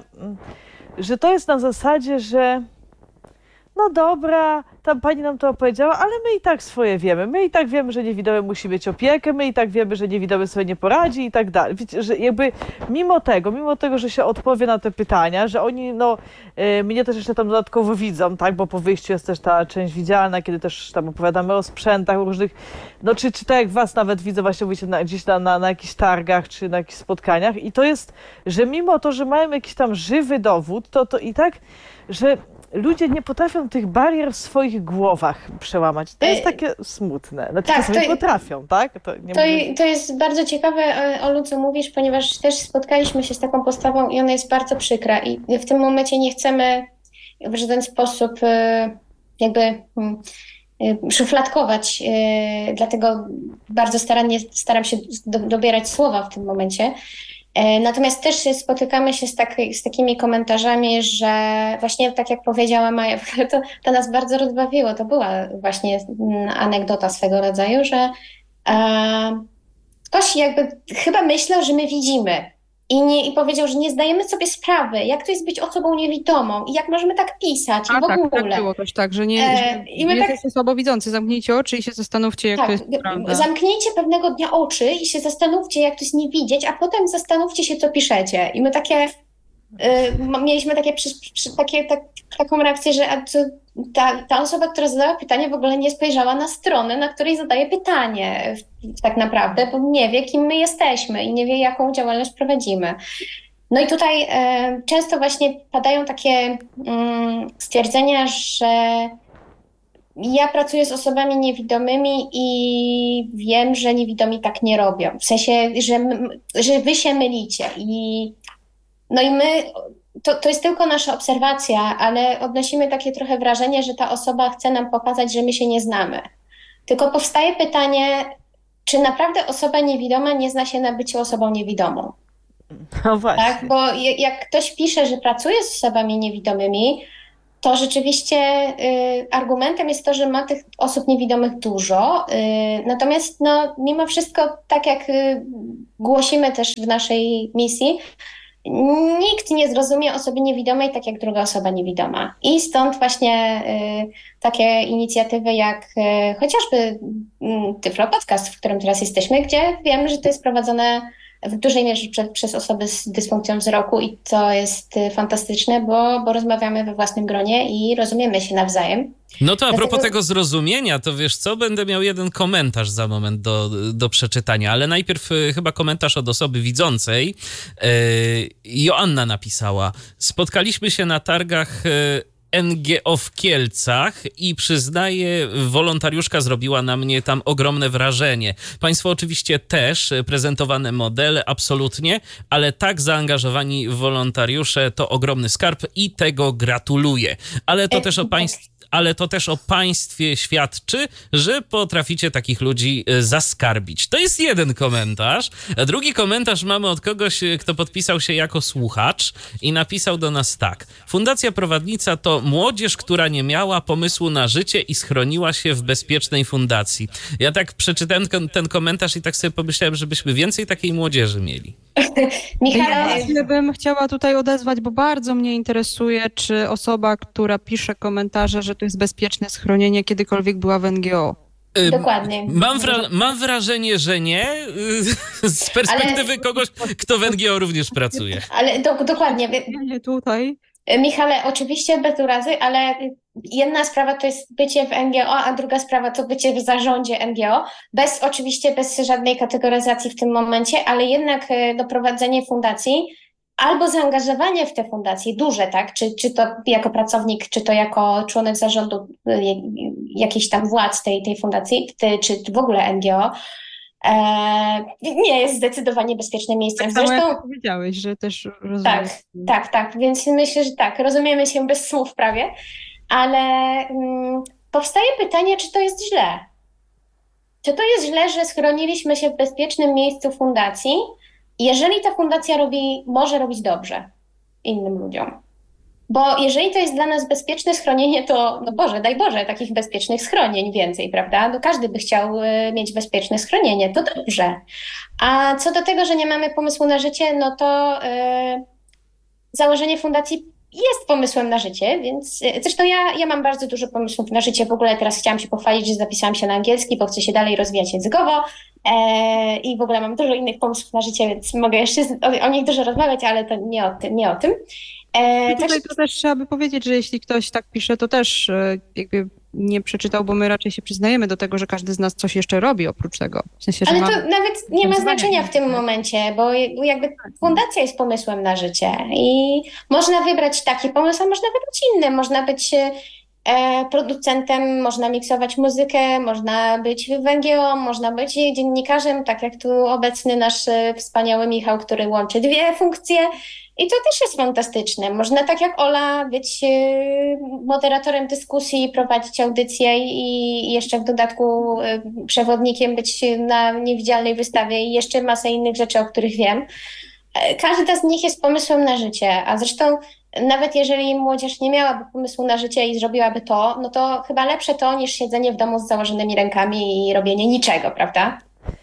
że to jest na zasadzie, że no dobra, tam pani nam to opowiedziała, ale my i tak swoje wiemy. My i tak wiemy, że niewidomy musi mieć opiekę, my i tak wiemy, że niewidomy sobie nie poradzi i tak dalej. Wiecie, że jakby mimo tego, że się odpowie na te pytania, że oni, mnie też jeszcze tam dodatkowo widzą, tak, bo po wyjściu jest też ta część widzialna, kiedy też tam opowiadamy o sprzętach różnych, czy tak jak was nawet widzę właśnie mówicie gdzieś na jakichś targach, czy na jakichś spotkaniach i to jest, że mimo to, że mają jakiś tam żywy dowód, to i tak, że ludzie nie potrafią tych barier w swoich głowach przełamać. To jest takie smutne. Tak, czasami potrafią, tak? To jest bardzo ciekawe, Olu, co mówisz, ponieważ też spotkaliśmy się z taką postawą i ona jest bardzo przykra. I w tym momencie nie chcemy w żaden sposób jakby szufladkować, dlatego bardzo starannie staram się dobierać słowa w tym momencie. Natomiast też spotykamy się z takimi komentarzami, że właśnie tak jak powiedziała Maja, to nas bardzo rozbawiło. To była właśnie anegdota swego rodzaju, że ktoś jakby chyba myślał, że my widzimy i powiedział, że nie zdajemy sobie sprawy, jak to jest być osobą niewidomą i jak możemy tak pisać i w ogóle. Tak było też tak, że jesteście słabowidzący, zamknijcie oczy i się zastanówcie, jak to jest prawda. Zamknijcie pewnego dnia oczy i się zastanówcie, jak to jest nie widzieć, a potem zastanówcie się, co piszecie. I my takie mieliśmy taką reakcję, że ta osoba, która zadała pytanie, w ogóle nie spojrzała na stronę, na której zadaje pytanie tak naprawdę, bo nie wie, kim my jesteśmy i nie wie, jaką działalność prowadzimy. No i tutaj często właśnie padają takie stwierdzenia, że ja pracuję z osobami niewidomymi i wiem, że niewidomi tak nie robią. W sensie, że wy się mylicie. No i my, to jest tylko nasza obserwacja, ale odnosimy takie trochę wrażenie, że ta osoba chce nam pokazać, że my się nie znamy. Tylko powstaje pytanie, czy naprawdę osoba niewidoma nie zna się na byciu osobą niewidomą? No właśnie. Tak? Bo jak ktoś pisze, że pracuje z osobami niewidomymi, to rzeczywiście argumentem jest to, że ma tych osób niewidomych dużo. Natomiast no, mimo wszystko, tak jak głosimy też w naszej misji, nikt nie zrozumie osoby niewidomej tak jak druga osoba niewidoma. I stąd właśnie takie inicjatywy jak chociażby Tyflo Podcast, w którym teraz jesteśmy, gdzie wiemy, że to jest prowadzone w dużej mierze przez osoby z dysfunkcją wzroku i to jest fantastyczne, bo rozmawiamy we własnym gronie i rozumiemy się nawzajem. No to a propos tego zrozumienia, to wiesz co, będę miał jeden komentarz za moment do przeczytania, ale najpierw chyba komentarz od osoby widzącej. Joanna napisała: spotkaliśmy się na targach NGO w Kielcach i przyznaję, wolontariuszka zrobiła na mnie tam ogromne wrażenie. Państwo oczywiście też, prezentowane modele, absolutnie, ale tak zaangażowani wolontariusze to ogromny skarb i tego gratuluję. Ale to też o państwie świadczy, że potraficie takich ludzi zaskarbić. To jest jeden komentarz. A drugi komentarz mamy od kogoś, kto podpisał się jako słuchacz i napisał do nas tak. Fundacja Prowadnica to młodzież, która nie miała pomysłu na życie i schroniła się w bezpiecznej fundacji. Ja tak przeczytałem ten komentarz i tak sobie pomyślałem, żebyśmy więcej takiej młodzieży mieli. Ja bym chciała tutaj odezwać, bo bardzo mnie interesuje, czy osoba, która pisze komentarze, że to jest bezpieczne schronienie, kiedykolwiek była w NGO. Dokładnie. Mam wrażenie, że nie, z perspektywy kogoś, kto w NGO również pracuje. Ale dokładnie. Nie tutaj. Michale, oczywiście bez urazy, ale jedna sprawa to jest bycie w NGO, a druga sprawa to bycie w zarządzie NGO. Oczywiście bez żadnej kategoryzacji w tym momencie, ale jednak doprowadzenie fundacji albo zaangażowanie w te fundacje duże, tak? Czy to jako pracownik, czy to jako członek zarządu jakiejś tam władz tej fundacji, czy w ogóle NGO, nie jest zdecydowanie bezpiecznym miejscem. Tak samo jak powiedziałeś, że też rozumiesz. Tak. Więc myślę, że tak, rozumiemy się bez słów prawie, ale powstaje pytanie, czy to jest źle? Czy to jest źle, że schroniliśmy się w bezpiecznym miejscu fundacji, jeżeli ta fundacja może robić dobrze innym ludziom? Bo jeżeli to jest dla nas bezpieczne schronienie, to no Boże, daj Boże, takich bezpiecznych schronień więcej, prawda? No każdy by chciał mieć bezpieczne schronienie, to dobrze. A co do tego, że nie mamy pomysłu na życie, no to założenie fundacji jest pomysłem na życie, więc zresztą ja mam bardzo dużo pomysłów na życie. W ogóle teraz chciałam się pochwalić, że zapisałam się na angielski, bo chcę się dalej rozwijać językowo i w ogóle mam dużo innych pomysłów na życie, więc mogę jeszcze o nich dużo rozmawiać, ale to nie o tym. Tutaj to też trzeba by powiedzieć, że jeśli ktoś tak pisze, to też jakby nie przeczytał, bo my raczej się przyznajemy do tego, że każdy z nas coś jeszcze robi oprócz tego. W sensie, ale to nawet nie ma znaczenia w tym momencie, bo jakby fundacja jest pomysłem na życie i można wybrać taki pomysł, a można wybrać inny. Można być producentem, można miksować muzykę, można być w NGO, można być dziennikarzem, tak jak tu obecny nasz wspaniały Michał, który łączy dwie funkcje. I to też jest fantastyczne. Można tak jak Ola być moderatorem dyskusji, prowadzić audycję i jeszcze w dodatku przewodnikiem być na niewidzialnej wystawie i jeszcze masę innych rzeczy, o których wiem. Każda z nich jest pomysłem na życie, a zresztą nawet jeżeli młodzież nie miałaby pomysłu na życie i zrobiłaby to, no to chyba lepsze to niż siedzenie w domu z założonymi rękami i robienie niczego, prawda?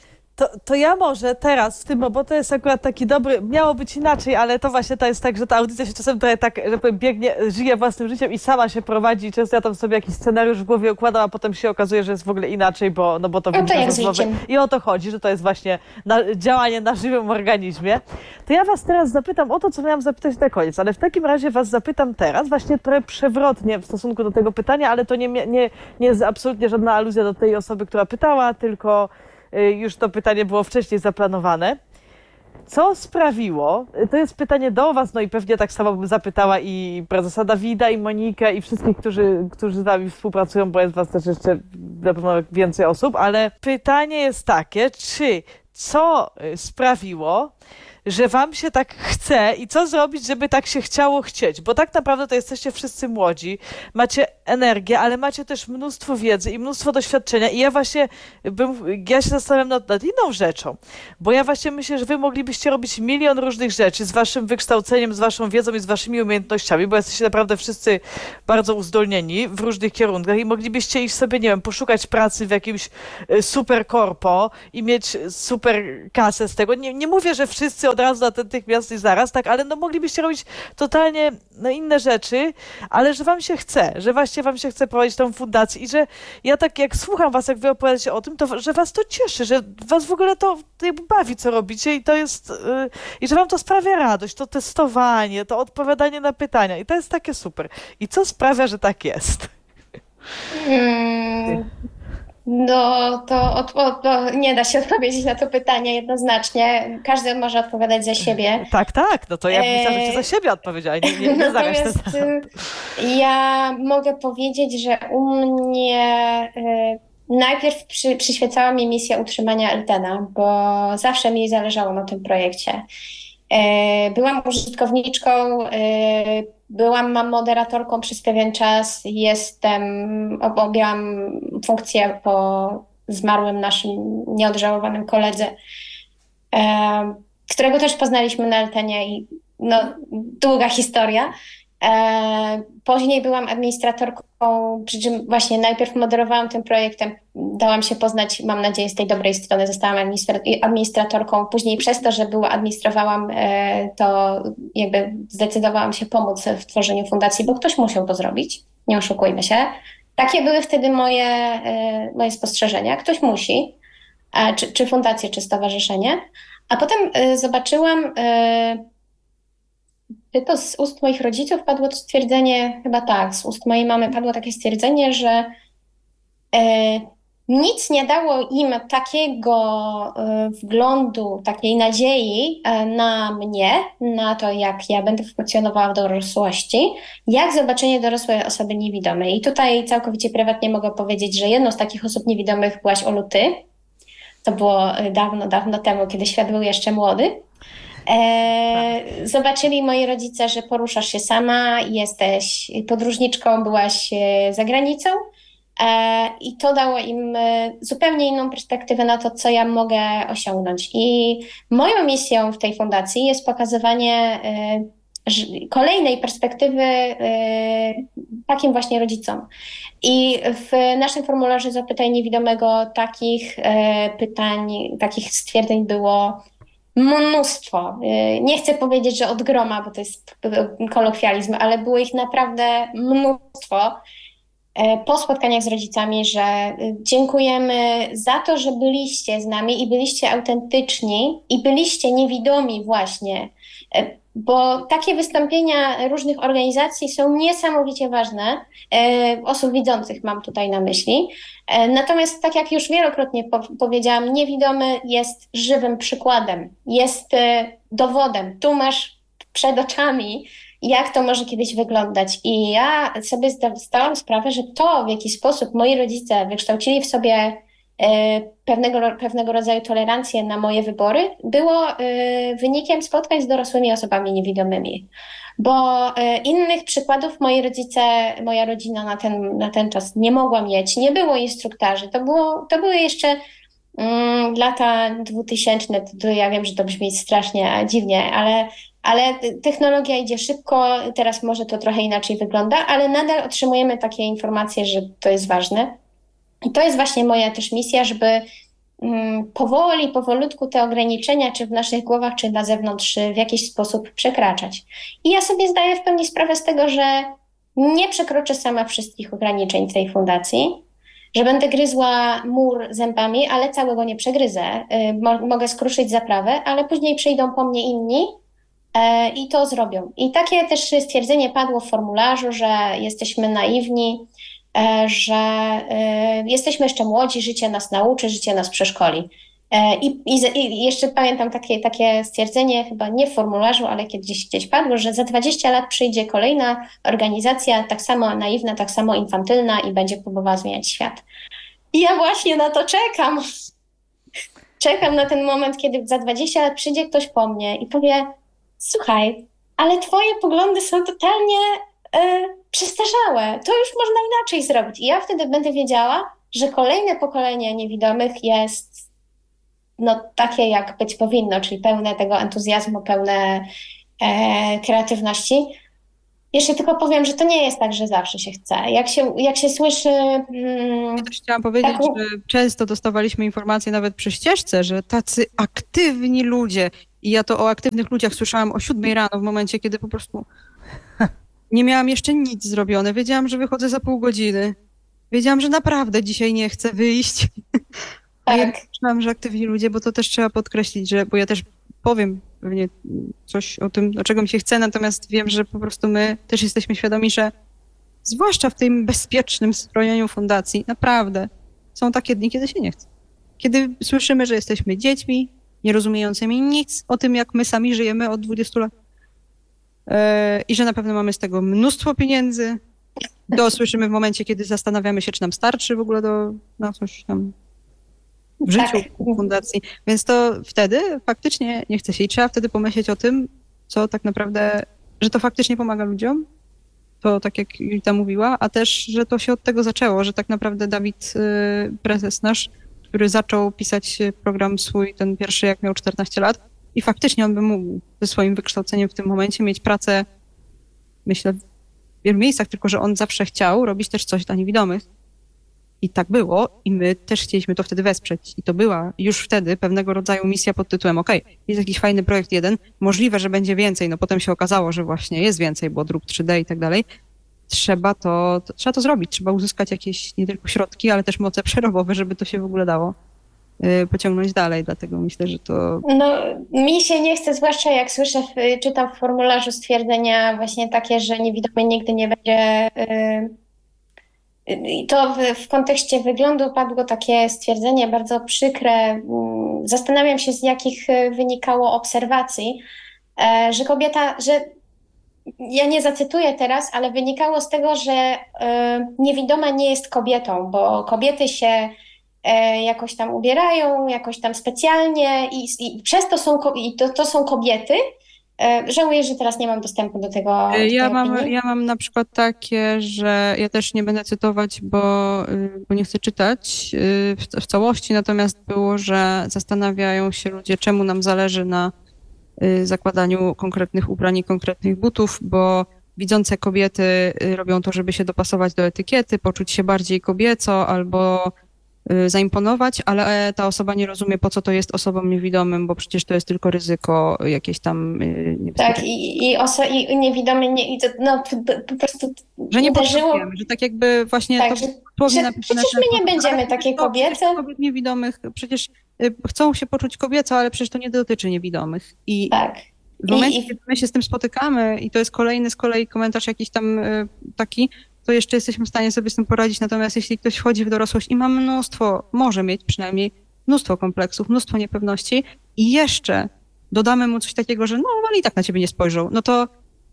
To ja może teraz w tym, bo to jest akurat taki dobry, miało być inaczej, ale to właśnie to jest tak, że ta audycja się czasem trochę tak, że powiem, biegnie, żyje własnym życiem i sama się prowadzi i często ja tam sobie jakiś scenariusz w głowie układam, a potem się okazuje, że jest w ogóle inaczej, bo to jak rozmowy. I o to chodzi, że to jest właśnie działanie na żywym organizmie. To ja was teraz zapytam o to, co miałam zapytać na koniec, ale w takim razie was zapytam teraz właśnie trochę przewrotnie w stosunku do tego pytania, ale to nie jest absolutnie żadna aluzja do tej osoby, która pytała, tylko już to pytanie było wcześniej zaplanowane. Co sprawiło, to jest pytanie do was, no i pewnie tak samo bym zapytała i prezesa Dawida, i Monikę, i wszystkich, którzy z nami współpracują, bo jest was też jeszcze na pewno więcej osób, ale pytanie jest takie, co sprawiło, że wam się tak chce i co zrobić, żeby tak się chciało chcieć, bo tak naprawdę to jesteście wszyscy młodzi, macie energię, ale macie też mnóstwo wiedzy i mnóstwo doświadczenia i ja się zastanawiam nad inną rzeczą, bo ja właśnie myślę, że wy moglibyście robić milion różnych rzeczy z waszym wykształceniem, z waszą wiedzą i z waszymi umiejętnościami, bo jesteście naprawdę wszyscy bardzo uzdolnieni w różnych kierunkach i moglibyście iść sobie, nie wiem, poszukać pracy w jakimś super korpo i mieć super kasę z tego. Nie mówię, że wszyscy od razu natychmiast i zaraz, tak, ale no moglibyście robić totalnie inne rzeczy, ale że wam się chce, że właśnie wam się chce prowadzić tą fundację i że ja tak jak słucham was, jak wy opowiadacie o tym, to że was to cieszy, że was w ogóle to jakby bawi, co robicie i to jest, i że wam to sprawia radość, to testowanie, to odpowiadanie na pytania i to jest takie super. I co sprawia, że tak jest? No, to nie da się odpowiedzieć na to pytanie jednoznacznie. Każdy może odpowiadać za siebie. Tak, no to ja myślę, że ty za siebie odpowiedziała, nie Natomiast ja mogę powiedzieć, że u mnie najpierw przyświecała mi misja utrzymania Eltena, bo zawsze mi zależało na tym projekcie. Byłam użytkowniczką, byłam moderatorką przez pewien czas, objęłam funkcję po zmarłym naszym nieodżałowanym koledze, którego też poznaliśmy na Eltenie i no, długa historia. Później byłam administratorką, przy czym właśnie najpierw moderowałam tym projektem, dałam się poznać, mam nadzieję, z tej dobrej strony, zostałam administratorką. Później przez to, że administrowałam, to jakby zdecydowałam się pomóc w tworzeniu fundacji, bo ktoś musiał to zrobić, nie oszukujmy się. Takie były wtedy moje spostrzeżenia. Ktoś musi, czy fundację, czy stowarzyszenie. A potem zobaczyłam... To z ust moich rodziców padło to stwierdzenie, chyba tak, z ust mojej mamy padło takie stwierdzenie, że nic nie dało im takiego wglądu, takiej nadziei na mnie, na to, jak ja będę funkcjonowała w dorosłości, jak zobaczenie dorosłej osoby niewidomej. I tutaj całkowicie prywatnie mogę powiedzieć, że jedną z takich osób niewidomych byłaś Olu ty. To było dawno, dawno temu, kiedy świat był jeszcze młody. Zobaczyli moi rodzice, że poruszasz się sama, jesteś podróżniczką, byłaś za granicą i to dało im zupełnie inną perspektywę na to, co ja mogę osiągnąć. I moją misją w tej fundacji jest pokazywanie kolejnej perspektywy takim właśnie rodzicom. I w naszym formularzu zapytań niewidomego takich pytań, takich stwierdzeń było mnóstwo. Nie chcę powiedzieć, że od groma, bo to jest kolokwializm, ale było ich naprawdę mnóstwo po spotkaniach z rodzicami, że dziękujemy za to, że byliście z nami i byliście autentyczni i byliście niewidomi właśnie, bo takie wystąpienia różnych organizacji są niesamowicie ważne, osób widzących mam tutaj na myśli. Natomiast tak jak już wielokrotnie powiedziałam, niewidomy jest żywym przykładem, jest dowodem. Tu masz przed oczami, jak to może kiedyś wyglądać. I ja sobie zdałam sprawę, że to, w jaki sposób moi rodzice wykształcili w sobie pewnego rodzaju tolerancję na moje wybory, było wynikiem spotkań z dorosłymi osobami niewidomymi. Bo innych przykładów moi rodzice, moja rodzina na ten czas nie mogła mieć. Nie było instruktarzy. To były jeszcze lata 2000. Ja wiem, że to brzmi strasznie dziwnie, ale technologia idzie szybko. Teraz może to trochę inaczej wygląda, ale nadal otrzymujemy takie informacje, że to jest ważne. I to jest właśnie moja też misja, żeby powolutku te ograniczenia, czy w naszych głowach, czy na zewnątrz, w jakiś sposób przekraczać. I ja sobie zdaję w pełni sprawę z tego, że nie przekroczę sama wszystkich ograniczeń tej fundacji, że będę gryzła mur zębami, ale całego nie przegryzę. Mogę skruszyć zaprawę, ale później przyjdą po mnie inni i to zrobią. I takie też stwierdzenie padło w formularzu, że jesteśmy naiwni, że jesteśmy jeszcze młodzi, życie nas nauczy, życie nas przeszkoli. I jeszcze pamiętam takie stwierdzenie, chyba nie w formularzu, ale gdzieś padło, że za 20 lat przyjdzie kolejna organizacja, tak samo naiwna, tak samo infantylna i będzie próbowała zmieniać świat. I ja właśnie na to czekam. Czekam na ten moment, kiedy za 20 lat przyjdzie ktoś po mnie i powie: słuchaj, ale twoje poglądy są totalnie przestarzałe. To już można inaczej zrobić. I ja wtedy będę wiedziała, że kolejne pokolenie niewidomych jest takie, jak być powinno, czyli pełne tego entuzjazmu, pełne kreatywności. Jeszcze tylko powiem, że to nie jest tak, że zawsze się chce. Jak się słyszy... Ja też chciałam powiedzieć, że często dostawaliśmy informacje nawet przy ścieżce, że tacy aktywni ludzie, i ja to o aktywnych ludziach słyszałam o 7 rano, w momencie, kiedy po prostu nie miałam jeszcze nic zrobione. Wiedziałam, że wychodzę za pół godziny. Wiedziałam, że naprawdę dzisiaj nie chcę wyjść. A ja myślałam, że aktywni ludzie, bo to też trzeba podkreślić, bo ja też powiem pewnie coś o tym, do czego mi się chce, natomiast wiem, że po prostu my też jesteśmy świadomi, że zwłaszcza w tym bezpiecznym strojeniu fundacji, naprawdę są takie dni, kiedy się nie chce. Kiedy słyszymy, że jesteśmy dziećmi, nierozumiejącymi nic o tym, jak my sami żyjemy od 20 lat i że na pewno mamy z tego mnóstwo pieniędzy. To słyszymy w momencie, kiedy zastanawiamy się, czy nam starczy w ogóle na coś tam w życiu fundacji. Więc to wtedy faktycznie nie chce się i trzeba wtedy pomyśleć o tym, co tak naprawdę, że to faktycznie pomaga ludziom. To tak jak Julita mówiła, a też, że to się od tego zaczęło, że tak naprawdę Dawid, prezes nasz, który zaczął pisać program swój, ten pierwszy, jak miał 14 lat, i faktycznie on by mógł ze swoim wykształceniem w tym momencie mieć pracę, myślę, w wielu miejscach, tylko że on zawsze chciał robić też coś dla niewidomych. I tak było i my też chcieliśmy to wtedy wesprzeć. I to była już wtedy pewnego rodzaju misja pod tytułem: jest jakiś fajny projekt jeden, możliwe, że będzie więcej, no potem się okazało, że właśnie jest więcej, bo druk 3D i tak dalej. Trzeba to zrobić, trzeba uzyskać jakieś nie tylko środki, ale też moce przerobowe, żeby to się w ogóle dało pociągnąć dalej, dlatego myślę, że to... No, mi się nie chce, zwłaszcza jak słyszę, czytam w formularzu stwierdzenia właśnie takie, że niewidomy nigdy nie będzie... I to w kontekście wyglądu padło takie stwierdzenie bardzo przykre. Zastanawiam się, z jakich wynikało obserwacji, że kobieta, że ja nie zacytuję teraz, ale wynikało z tego, że niewidoma nie jest kobietą, bo kobiety się jakoś tam ubierają, jakoś tam specjalnie i przez to są kobiety. Żałuję, że teraz nie mam dostępu do tego. Ja mam na przykład takie, że ja też nie będę cytować, bo nie chcę czytać w całości, natomiast było, że zastanawiają się ludzie, czemu nam zależy na zakładaniu konkretnych ubrań i konkretnych butów, bo widzące kobiety robią to, żeby się dopasować do etykiety, poczuć się bardziej kobieco albo zaimponować, ale ta osoba nie rozumie, po co to jest osobom niewidomym, bo przecież to jest tylko ryzyko jakieś tam niebezpieczne. Tak, i niewidomy, po prostu że nie potrzebujemy, że tak jakby właśnie tak, to że przecież my nie będziemy takie kobiece. Kobiet niewidomych przecież chcą się poczuć kobieco, ale przecież to nie dotyczy niewidomych. I tak. W momencie, kiedy my się z tym spotykamy i to jest kolejny z kolei komentarz jakiś tam taki, to jeszcze jesteśmy w stanie sobie z tym poradzić. Natomiast jeśli ktoś wchodzi w dorosłość i ma może mieć przynajmniej mnóstwo kompleksów, mnóstwo niepewności i jeszcze dodamy mu coś takiego, że ale i tak na ciebie nie spojrzą, no to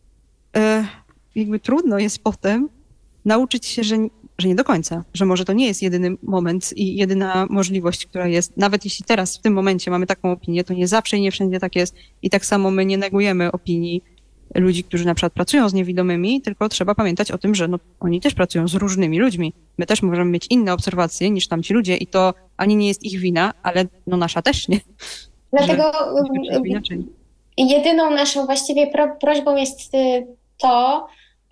jakby trudno jest potem nauczyć się, że nie do końca, że może to nie jest jedyny moment i jedyna możliwość, która jest. Nawet jeśli teraz w tym momencie mamy taką opinię, to nie zawsze i nie wszędzie tak jest. I tak samo my nie negujemy opinii ludzi, którzy na przykład pracują z niewidomymi, tylko trzeba pamiętać o tym, że oni też pracują z różnymi ludźmi. My też możemy mieć inne obserwacje niż tamci ludzie i to ani nie jest ich wina, ale której też nie. Dlatego jedyną naszą właściwie prośbą jest to,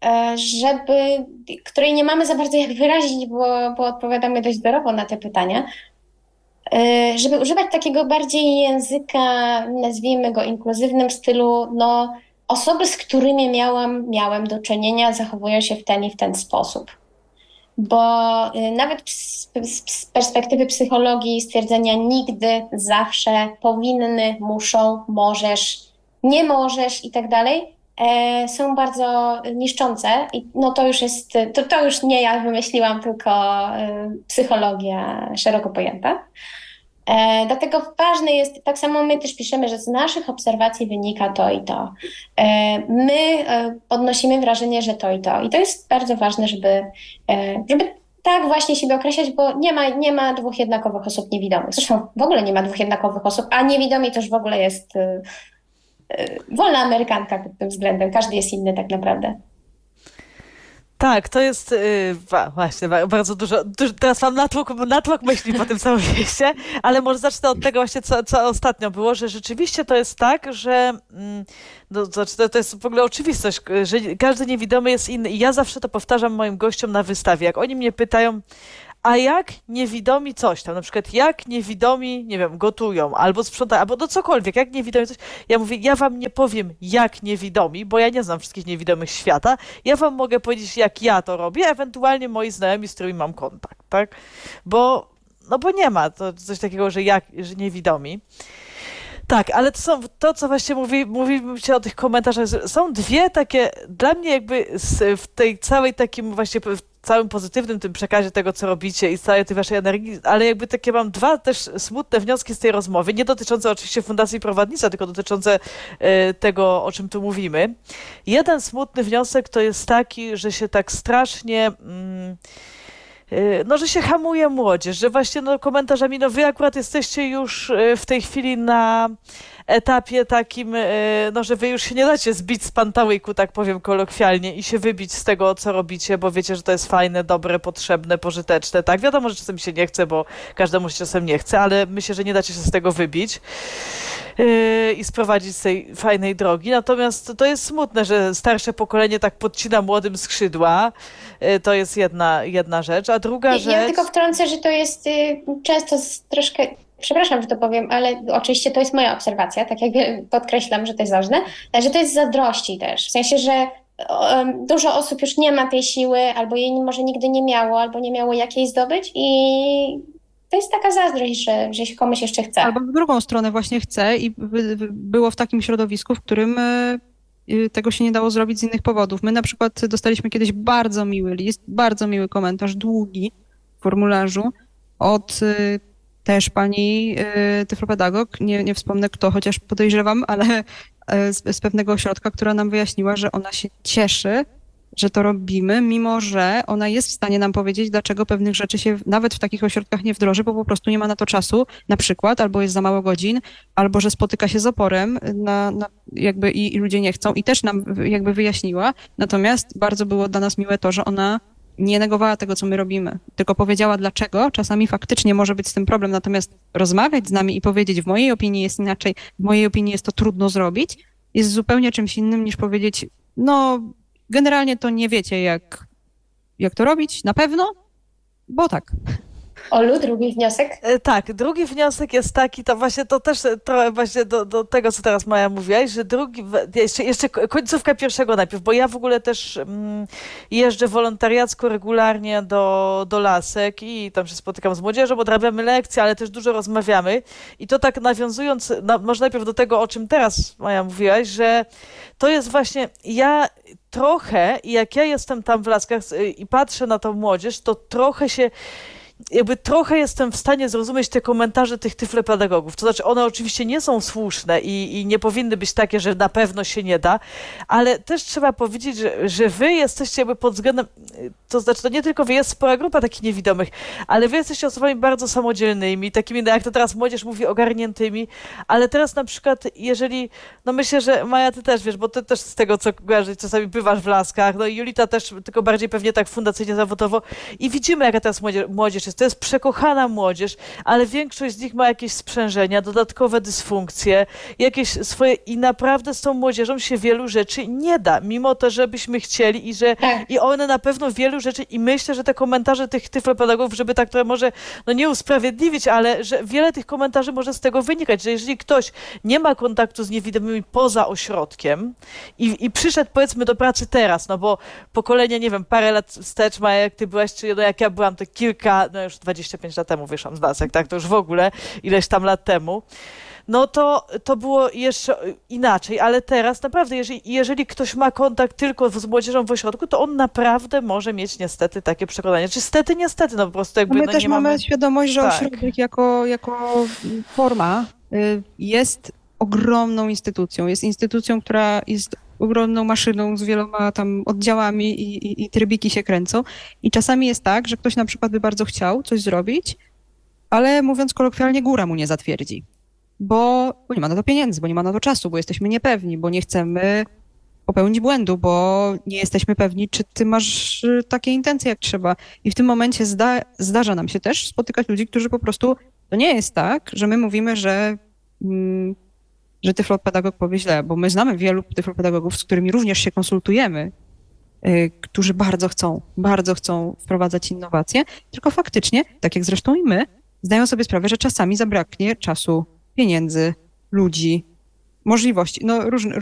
której nie mamy za bardzo jak wyrazić, bo odpowiadamy dość zbiorowo na te pytania, żeby używać takiego bardziej języka, nazwijmy go inkluzywnym, w stylu osoby, z którymi miałem do czynienia, zachowują się w ten i w ten sposób. Bo nawet z perspektywy psychologii stwierdzenia nigdy, zawsze, powinny, muszą, możesz, nie możesz i tak dalej, są bardzo niszczące i to już jest, to już nie ja wymyśliłam, tylko psychologia szeroko pojęta. Dlatego ważne jest, tak samo my też piszemy, że z naszych obserwacji wynika to i to. My odnosimy wrażenie, że to i to. I to jest bardzo ważne, żeby tak właśnie siebie określać, bo nie ma dwóch jednakowych osób niewidomych. Zresztą w ogóle nie ma dwóch jednakowych osób, a niewidomi to już w ogóle jest wolna amerykanka pod tym względem. Każdy jest inny tak naprawdę. Tak, to jest właśnie bardzo dużo. Teraz mam natłok myśli po tym całym mieście, ale może zacznę od tego właśnie, co ostatnio było, że rzeczywiście to jest tak, że to jest w ogóle oczywistość, że każdy niewidomy jest inny i ja zawsze to powtarzam moim gościom na wystawie. Jak oni mnie pytają, a jak niewidomi coś tam, na przykład jak niewidomi, nie wiem, gotują, albo sprzątają, albo no cokolwiek, jak niewidomi coś, ja mówię, ja wam nie powiem jak niewidomi, bo ja nie znam wszystkich niewidomych świata, ja wam mogę powiedzieć jak ja to robię, ewentualnie moi znajomi, z którymi mam kontakt, tak? Bo nie ma to coś takiego, że niewidomi. Tak, ale to, co właśnie mówicie o tych komentarzach, są dwie takie, dla mnie jakby w tej całej takim właśnie, w całym pozytywnym tym przekazie tego, co robicie i całej tej waszej energii, ale jakby takie mam dwa też smutne wnioski z tej rozmowy, nie dotyczące oczywiście Fundacji Prowadnica, tylko dotyczące tego, o czym tu mówimy. Jeden smutny wniosek to jest taki, że się tak strasznie... że się hamuje młodzież, że właśnie komentarzami, wy akurat jesteście już w tej chwili na etapie takim, że wy już się nie dacie zbić z pantałyku, tak powiem kolokwialnie, i się wybić z tego, co robicie, bo wiecie, że to jest fajne, dobre, potrzebne, pożyteczne, tak? Wiadomo, że czasem się nie chce, bo każdemu się czasem nie chce, ale myślę, że nie dacie się z tego wybić i sprowadzić z tej fajnej drogi. Natomiast to jest smutne, że starsze pokolenie tak podcina młodym skrzydła. To jest jedna rzecz. A druga rzecz... Ja tylko wtrącę, że to jest często troszkę... Przepraszam, że to powiem, ale oczywiście to jest moja obserwacja, tak jak podkreślam, że to jest ważne, że to jest zazdrości też. W sensie, że dużo osób już nie ma tej siły, albo jej może nigdy nie miało, albo nie miało jak jej zdobyć i to jest taka zazdrość, że się komuś jeszcze chce. Albo w drugą stronę właśnie chce i było w takim środowisku, w którym tego się nie dało zrobić z innych powodów. My na przykład dostaliśmy kiedyś bardzo miły list, bardzo miły komentarz, długi w formularzu od też pani tyflopedagog, nie wspomnę kto, chociaż podejrzewam, ale z pewnego ośrodka, która nam wyjaśniła, że ona się cieszy, że to robimy, mimo że ona jest w stanie nam powiedzieć, dlaczego pewnych rzeczy się nawet w takich ośrodkach nie wdroży, bo po prostu nie ma na to czasu, na przykład, albo jest za mało godzin, albo że spotyka się z oporem jakby i ludzie nie chcą i też nam jakby wyjaśniła. Natomiast bardzo było dla nas miłe to, że ona nie negowała tego, co my robimy, tylko powiedziała dlaczego. Czasami faktycznie może być z tym problem, natomiast rozmawiać z nami i powiedzieć, w mojej opinii jest inaczej, w mojej opinii jest to trudno zrobić, jest zupełnie czymś innym niż powiedzieć, generalnie to nie wiecie, jak to robić, na pewno, bo tak. Olu, drugi wniosek? Tak, drugi wniosek jest taki, to właśnie to też trochę właśnie do tego, co teraz Maja mówiłaś, że jeszcze końcówka pierwszego najpierw, bo ja w ogóle też jeżdżę wolontariacko regularnie do lasek i tam się spotykam z młodzieżą, odrabiamy lekcje, ale też dużo rozmawiamy i to tak nawiązując, może najpierw do tego, o czym teraz Maja mówiłaś, że to jest właśnie, jak ja jestem tam w laskach i patrzę na tą młodzież, to trochę jestem w stanie zrozumieć te komentarze tych tyflopedagogów. To znaczy, one oczywiście nie są słuszne i nie powinny być takie, że na pewno się nie da, ale też trzeba powiedzieć, że wy jesteście jakby pod względem, to znaczy, to nie tylko wy, jest spora grupa takich niewidomych, ale wy jesteście osobami bardzo samodzielnymi, takimi, jak to teraz młodzież mówi, ogarniętymi, ale teraz na przykład, jeżeli, myślę, że Maja, ty też wiesz, bo ty też z tego, co kojarzysz, czasami bywasz w laskach, i Julita też, tylko bardziej pewnie tak fundacyjnie, zawodowo i widzimy, jaka teraz młodzież jest. To jest przekochana młodzież, ale większość z nich ma jakieś sprzężenia, dodatkowe dysfunkcje, jakieś swoje i naprawdę z tą młodzieżą się wielu rzeczy nie da, mimo to, żebyśmy chcieli i one na pewno wielu rzeczy i myślę, że te komentarze tych tyflopedagogów, żeby tak trochę może, nie usprawiedliwić, ale że wiele tych komentarzy może z tego wynikać, że jeżeli ktoś nie ma kontaktu z niewidomymi poza ośrodkiem i przyszedł powiedzmy do pracy teraz, bo pokolenie, nie wiem, parę lat wstecz, Maja, jak ty byłaś, czy jak ja byłam, to już 25 lat temu wyszłam z lasek, tak, to już w ogóle ileś tam lat temu, no to było jeszcze inaczej, ale teraz naprawdę, jeżeli ktoś ma kontakt tylko z młodzieżą w ośrodku, to on naprawdę może mieć niestety takie przekonanie. Czy niestety, no po prostu jakby... My też nie mamy świadomość, że Tak. ośrodek jako forma jest ogromną instytucją. Jest instytucją, która jest ogromną maszyną z wieloma tam oddziałami i trybiki się kręcą. I czasami jest tak, że ktoś na przykład by bardzo chciał coś zrobić, ale mówiąc kolokwialnie, góra mu nie zatwierdzi. Bo nie ma na to pieniędzy, bo nie ma na to czasu, bo jesteśmy niepewni, bo nie chcemy popełnić błędu, bo nie jesteśmy pewni, czy ty masz takie intencje, jak trzeba. I w tym momencie zdarza nam się też spotykać ludzi, którzy po prostu, to nie jest tak, że my mówimy, że tyflopedagog powie źle, bo my znamy wielu tyflopedagogów, z którymi również się konsultujemy, którzy bardzo chcą wprowadzać innowacje, tylko faktycznie, tak jak zresztą i my, zdają sobie sprawę, że czasami zabraknie czasu, pieniędzy, ludzi, możliwości, no różne